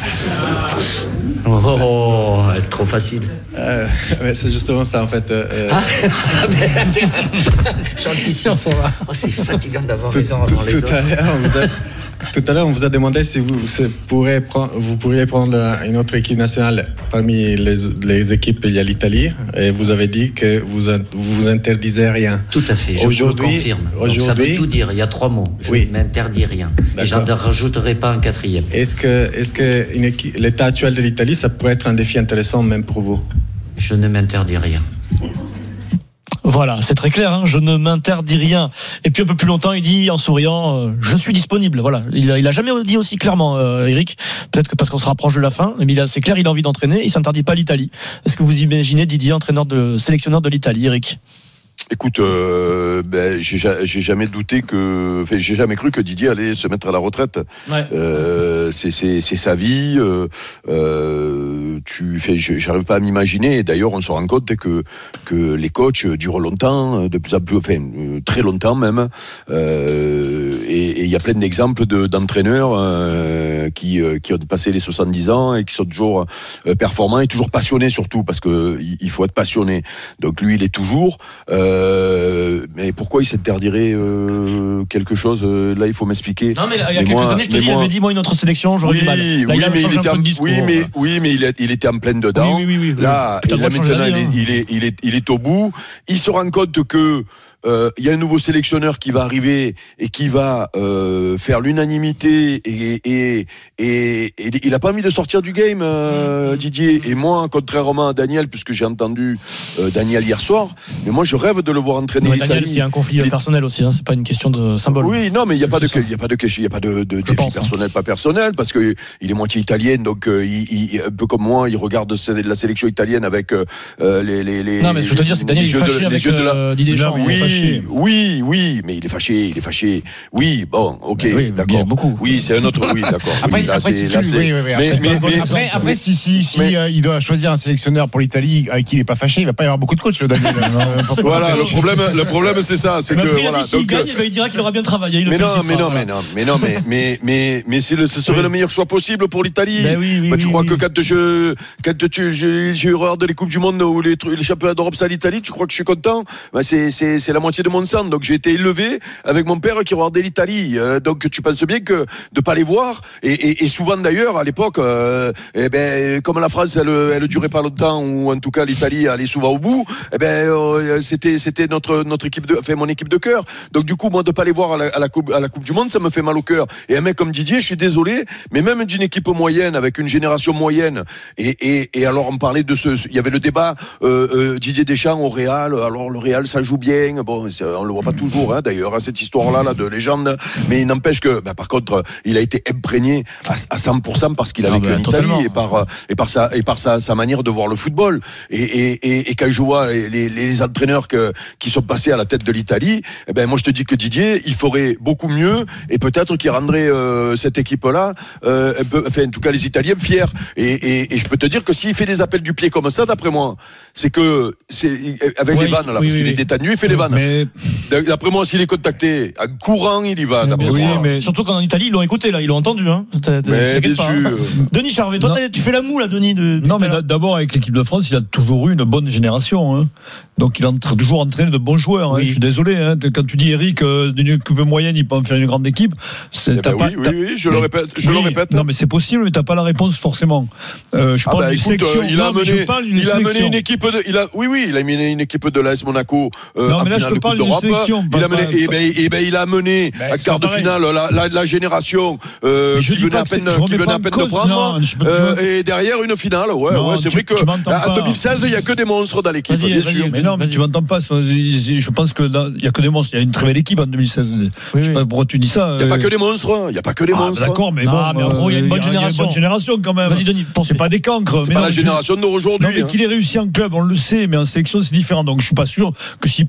Speaker 27: Oh, oh, oh, trop facile.
Speaker 2: Euh, ouais, c'est justement ça en fait. Euh,
Speaker 27: ah, Gentillissime. Oh, c'est fatigant d'avoir
Speaker 2: tout,
Speaker 27: raison avant
Speaker 2: tout,
Speaker 27: les
Speaker 2: tout
Speaker 27: autres.
Speaker 2: À l'heure, on vous a, tout à l'heure, on vous a demandé si vous, se pourrez prendre, vous pourriez prendre une autre équipe nationale parmi les, les équipes. Il y a l'Italie et vous avez dit que vous vous, vous interdisez rien.
Speaker 27: Tout à fait, je
Speaker 2: aujourd'hui,
Speaker 27: vous le confirme. Donc,
Speaker 2: aujourd'hui,
Speaker 27: ça veut tout dire, il y a trois mots. Je
Speaker 2: oui.
Speaker 27: ne m'interdis rien. Et j'en rajouterai pas un quatrième.
Speaker 2: Est-ce que, est-ce que une équipe, l'état actuel de l'Italie, ça pourrait être un défi intéressant même pour vous?
Speaker 27: Je ne m'interdis rien.
Speaker 1: Voilà, c'est très clair, hein, je ne m'interdis rien. Et puis un peu plus longtemps, il dit en souriant, euh, je suis disponible. Voilà, il a, il a jamais dit aussi clairement, euh, Eric. Peut-être que parce qu'on se rapproche de la fin, mais il est assez clair, il a envie d'entraîner, il s'interdit pas l'Italie. Est-ce que vous imaginez Didier, entraîneur de sélectionneur de l'Italie, Eric?
Speaker 4: Écoute, euh, ben, j'ai, j'ai jamais douté que, enfin, j'ai jamais cru que Didier allait se mettre à la retraite.
Speaker 1: Ouais.
Speaker 4: Euh, c'est, c'est, c'est sa vie. Euh, euh, tu, fais, j'arrive pas à m'imaginer. Et d'ailleurs, on se rend compte que que les coachs durent longtemps, de plus en plus, enfin, très longtemps même. Euh, et il y a plein d'exemples de, d'entraîneurs euh, qui qui ont passé les soixante-dix ans et qui sont toujours performants et toujours passionnés surtout, parce que il faut être passionné. Donc lui, il est toujours. Euh, Euh, mais pourquoi il s'interdirait euh, quelque chose Là, il faut m'expliquer.
Speaker 1: Non, mais il y a mais quelques moi, années, je te dis, moi... il avait dit moi une autre sélection, j'aurais
Speaker 4: oui,
Speaker 1: du mal. Là,
Speaker 4: oui,
Speaker 1: il a
Speaker 4: mais il était
Speaker 1: un
Speaker 4: en,
Speaker 1: peu de discours,
Speaker 4: oui, mais oui, mais il, est, il était en pleine dedans.
Speaker 1: Oui, oui, oui, oui,
Speaker 4: là,
Speaker 1: oui.
Speaker 4: Et là maintenant, il, hein. il, est, il est, il est au bout. Il se rend compte que euh, il y a un nouveau sélectionneur qui va arriver et qui va euh, faire l'unanimité et, et, et, et il a pas envie de sortir du game, euh, Didier. Et moi, contrairement à Daniel, puisque j'ai entendu euh, Daniel hier soir, mais moi je rêve de le voir entraîner
Speaker 1: ouais,
Speaker 4: l'Italie.
Speaker 1: Daniel, c'est un conflit Les... personnel aussi, hein, c'est pas une question de symbole.
Speaker 4: Oui, non, mais il y a pas de, il y a pas de, il y a pas de, de défi pense, personnel, hein. Pas personnel, parce que il est moitié italien, donc euh, il, il, un peu comme moi, il regarde la sélection italienne avec euh, les, les, les.
Speaker 1: Non, mais ce que je veux te dire, c'est que Daniel est fâché de, avec euh, Didier Deschamps.
Speaker 4: Oui, oui, oui, mais il est fâché, il est fâché. Oui, bon, ok, oui, d'accord.
Speaker 1: Beaucoup.
Speaker 4: Oui, c'est un autre. Oui, d'accord.
Speaker 7: Après,
Speaker 4: oui, là,
Speaker 7: après,
Speaker 4: c'est,
Speaker 7: si
Speaker 4: là,
Speaker 7: tu,
Speaker 4: c'est...
Speaker 7: Oui, oui, oui,
Speaker 4: mais, mais, mais,
Speaker 7: après, après, si, si, si
Speaker 4: mais...
Speaker 7: euh, il doit choisir un sélectionneur pour l'Italie avec qui il est pas fâché, il va pas y avoir beaucoup de coachs, Daniel.
Speaker 4: Voilà, le problème, le problème, c'est ça, c'est
Speaker 1: mais
Speaker 4: que
Speaker 1: après,
Speaker 4: voilà.
Speaker 1: Il a dit, s'il gagne, il dira qu'il aura bien travaillé. Il
Speaker 4: mais,
Speaker 1: le
Speaker 4: non, mais, non,
Speaker 1: voilà.
Speaker 4: mais non, mais non, mais mais mais mais c'est le, ce serait oui. le meilleur choix possible pour l'Italie.
Speaker 1: Ben oui, oui,
Speaker 4: bah, tu
Speaker 1: oui,
Speaker 4: crois
Speaker 1: oui.
Speaker 4: que quand je quand tu j'ai, j'ai regardé les coupes du monde ou les, les championnats d'Europe, c'est à l'Italie, tu crois que je suis content? Bah, c'est c'est c'est la moitié de mon sang. Donc j'ai été élevé avec mon père qui regardait l'Italie. Euh, donc tu penses bien que de pas les voir et, et, et souvent d'ailleurs à l'époque, euh, eh ben comme la France elle elle durait pas longtemps ou en tout cas l'Italie allait souvent au bout, eh ben euh, c'était c'était notre notre équipe de, enfin mon équipe de cœur. Donc du coup moi de pas les voir à la, à la coupe à la coupe du monde, ça me fait mal au cœur. Et un mec comme Didier, je suis désolé, mais même d'une équipe moyenne avec une génération moyenne et et, et alors on parlait de ce, il y avait le débat euh, euh, Didier Deschamps au Real. Alors le Real ça joue bien, bon on le voit pas toujours hein, d'ailleurs à cette histoire là là de légende, mais il n'empêche que bah, par contre il a été imprégné à, à cent pour cent parce qu'il a vécu ah ben, en Italie et par et par sa et par sa, sa manière de voir le football et et et, et quand je vois les, les, les entraîneurs que qui sont passés à la tête de l'Italie, eh ben moi je te dis que Didier il ferait beaucoup mieux et peut-être qu'il rendrait euh, cette équipe là euh, un peu, enfin en tout cas les Italiens fiers et, et et je peux te dire que s'il fait des appels du pied comme ça d'après moi c'est que c'est avec oui, les vannes là oui, parce oui, qu'il oui. est détenu il fait les vannes mais... d'après moi s'il est contacté en courant il y va d'après
Speaker 1: oui,
Speaker 4: moi
Speaker 1: mais surtout qu'en Italie ils l'ont écouté là ils l'ont entendu hein
Speaker 4: mais bien
Speaker 1: pas,
Speaker 4: sûr
Speaker 1: hein. Denis Charvet toi tu fais la moue là Denis de,
Speaker 5: non mais d'abord avec l'équipe de France il a toujours eu une bonne génération hein. Donc il a toujours entraîné de bons joueurs oui. hein. Je suis désolé hein. Quand tu dis Eric euh, d'une équipe moyenne il peut en faire une grande équipe c'est,
Speaker 4: eh ben
Speaker 5: pas,
Speaker 4: oui, oui, oui je mais, le répète je
Speaker 5: oui,
Speaker 4: le répète
Speaker 5: non mais c'est possible mais t'as pas la réponse forcément euh, je
Speaker 4: ah
Speaker 5: parle
Speaker 4: bah,
Speaker 5: d'une
Speaker 4: écoute,
Speaker 5: sélection
Speaker 4: euh, il a
Speaker 5: non,
Speaker 4: mené
Speaker 5: je parle d'une
Speaker 4: il a
Speaker 5: sélection.
Speaker 4: mené une équipe de il a oui oui il a mené une équipe de l'A S Monaco euh,
Speaker 5: non,
Speaker 4: en
Speaker 5: mais là,
Speaker 4: finale
Speaker 5: je te
Speaker 4: de
Speaker 5: parle
Speaker 4: Coupe d'Europe
Speaker 5: sélection,
Speaker 4: il a mené
Speaker 5: pas,
Speaker 4: et ben et ben il a mené
Speaker 5: ben,
Speaker 4: à quart de finale la, la, la génération euh, qui venait à peine qui venait à peine de prendre et derrière une finale ouais ouais c'est vrai que en deux mille seize il y a que des monstres dans l'équipe bien sûr
Speaker 5: mais non mais tu m'entends pas je pense que il y a que des monstres il y a une très belle équipe en deux mille seize je sais pas pourquoi tu dis ça
Speaker 4: il y a pas que des monstres il y a pas que des monstres
Speaker 5: d'accord mais bon
Speaker 1: mais en gros il y a une bonne génération
Speaker 5: bonne génération quand même
Speaker 1: vas-y Denis
Speaker 5: c'est pas des cancres
Speaker 4: c'est pas la génération d'aujourd'hui
Speaker 5: non mais qu'il ait réussi en club on le sait mais en sélection c'est différent donc je suis pas sûr que s'il prend l'équipe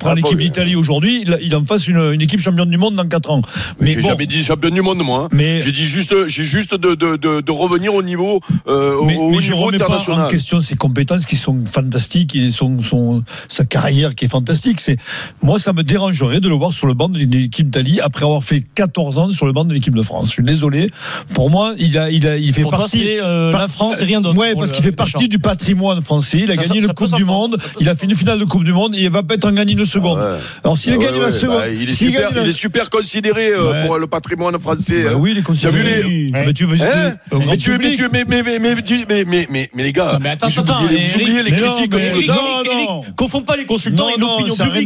Speaker 5: l'Italie aujourd'hui, il, il en fasse une, une équipe championne du monde dans quatre ans.
Speaker 4: Mais j'ai bon, jamais dit championne du monde, moi. Hein. Mais j'ai dit juste, j'ai juste de, de, de, de revenir au niveau, euh,
Speaker 5: mais,
Speaker 4: au,
Speaker 5: mais
Speaker 4: au
Speaker 5: je
Speaker 4: niveau
Speaker 5: remets
Speaker 4: international.
Speaker 5: Pas en question ses compétences qui sont fantastiques et son, son, sa carrière qui est fantastique. C'est, moi, ça me dérangerait de le voir sur le banc de l'équipe d'Italie après avoir fait quatorze ans sur le banc de l'équipe de France. Je suis désolé. Pour moi, il a, il a, il fait
Speaker 1: Pour
Speaker 5: partie.
Speaker 1: Toi, c'est, euh, par, la France, c'est rien d'autre.
Speaker 5: Ouais, parce qu'il fait partie du patrimoine français. Il a ça, gagné ça, une ça Coupe du Monde. Il a fait une finale de Coupe du Monde et il va peut-être en gagner une seconde. Ouais. Alors s'il ah ouais, gagne ouais, la seconde,
Speaker 4: bah, il est super, il, il est super considéré euh, ouais. pour le patrimoine français.
Speaker 5: Bah, oui, il est considéré.
Speaker 4: Tu as vu les...
Speaker 5: ouais. mais tu veux,
Speaker 4: hein mais tu mais tu mais mais mais mais mais mais mais mais les gars,
Speaker 1: mais attends,
Speaker 4: vous
Speaker 1: attends,
Speaker 4: oubliez, vous oubliez les critiques tout le temps.
Speaker 1: Confond pas les consultants et l'opinion publique.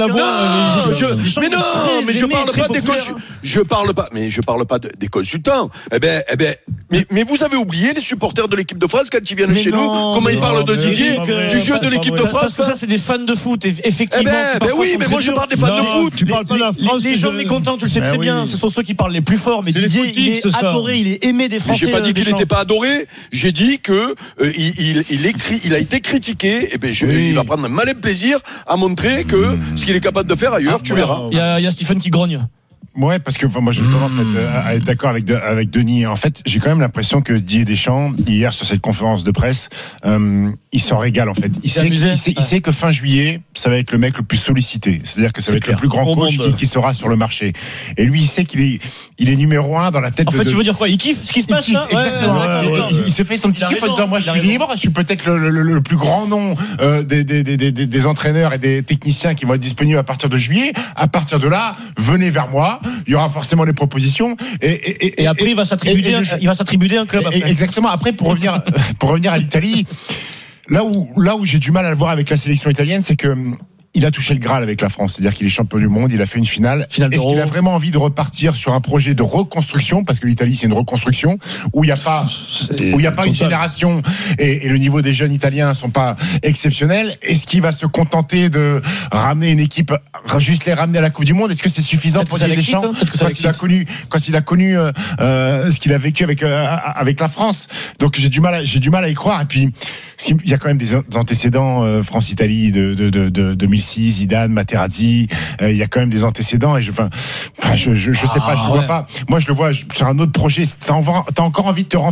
Speaker 4: Mais non, mais je parle pas des consultants. Je parle pas, mais je parle pas des consultants. Eh ben, eh ben, mais mais vous avez oublié les supporters de l'équipe de France quand ils viennent chez nous, comment ils parlent de Didier, du jeu de l'équipe de France.
Speaker 1: Parce que ça, c'est des fans de foot, effectivement.
Speaker 4: Eh ben oui, mais moi je parle des fans de foot.
Speaker 5: Tu parles pas de la France.
Speaker 1: Les gens mécontents, tu le sais très bien, ce sont ceux qui parlent les plus fort. Mais Didier, il est adoré, il est aimé des Français.
Speaker 4: J'ai pas dit qu'il n'était pas adoré. J'ai dit que il il écrit, il a été critiqué. Et ben il va prendre un malin plaisir à montrer que ce qu'il est capable de faire ailleurs, tu verras.
Speaker 1: Il y a il y a Stephen qui grogne.
Speaker 7: Ouais, parce que enfin, moi je commence à être, à être d'accord avec, avec Denis. En fait, j'ai quand même l'impression que Didier Deschamps, hier sur cette conférence de presse, euh, il s'en régale en fait. Il sait, il, sait, il sait que fin juillet, ça va être le mec le plus sollicité. C'est-à-dire que ça c'est va être clair. Le plus grand coach qui, qui sera sur le marché. Et lui, il sait qu'il est, il est numéro un dans la tête
Speaker 1: en
Speaker 7: de...
Speaker 1: En fait,
Speaker 7: de...
Speaker 1: tu veux dire quoi? Il kiffe ce qui se passe
Speaker 7: il
Speaker 1: là
Speaker 7: kiffe, exactement. Ouais, ouais, ouais, ouais. Il, il se fait son petit kiff en disant moi je suis libre, je suis peut-être le, le, le plus grand nom euh, des, des, des, des, des entraîneurs et des techniciens qui vont être disponibles à partir de juillet. À partir de là, venez vers moi. Il y aura forcément les propositions et, et, et,
Speaker 1: et après et, il va s'attribuer un, il va s'attribuer un club après.
Speaker 7: Exactement. Après pour revenir pour revenir à l'Italie, là où là où j'ai du mal à le voir avec la sélection italienne, c'est que il a touché le Graal avec la France, c'est-à-dire qu'il est champion du monde, il a fait une finale. finale Est-ce qu'il a vraiment envie de repartir sur un projet de reconstruction, parce que l'Italie c'est une reconstruction où il n'y a pas c'est où il y a pas total. Une génération et, et le niveau des jeunes italiens sont pas exceptionnels. Est-ce qu'il va se contenter de ramener une équipe, juste les ramener à la Coupe du Monde? Est-ce que c'est suffisant
Speaker 1: peut-être
Speaker 7: pour Didier Deschamps hein, quand il a connu quand il a connu euh, euh, ce qu'il a vécu avec euh, avec la France? Donc j'ai du mal à, j'ai du mal à y croire. Et puis il y a quand même des antécédents euh, France-Italie de de de, de deux mille six, Zidane, Materazzi, euh, il y a quand même des antécédents et je enfin je je, je sais ah, pas, je ouais. vois pas. Moi je le vois sur un autre projet, t'as, t'as encore envie de te renforcer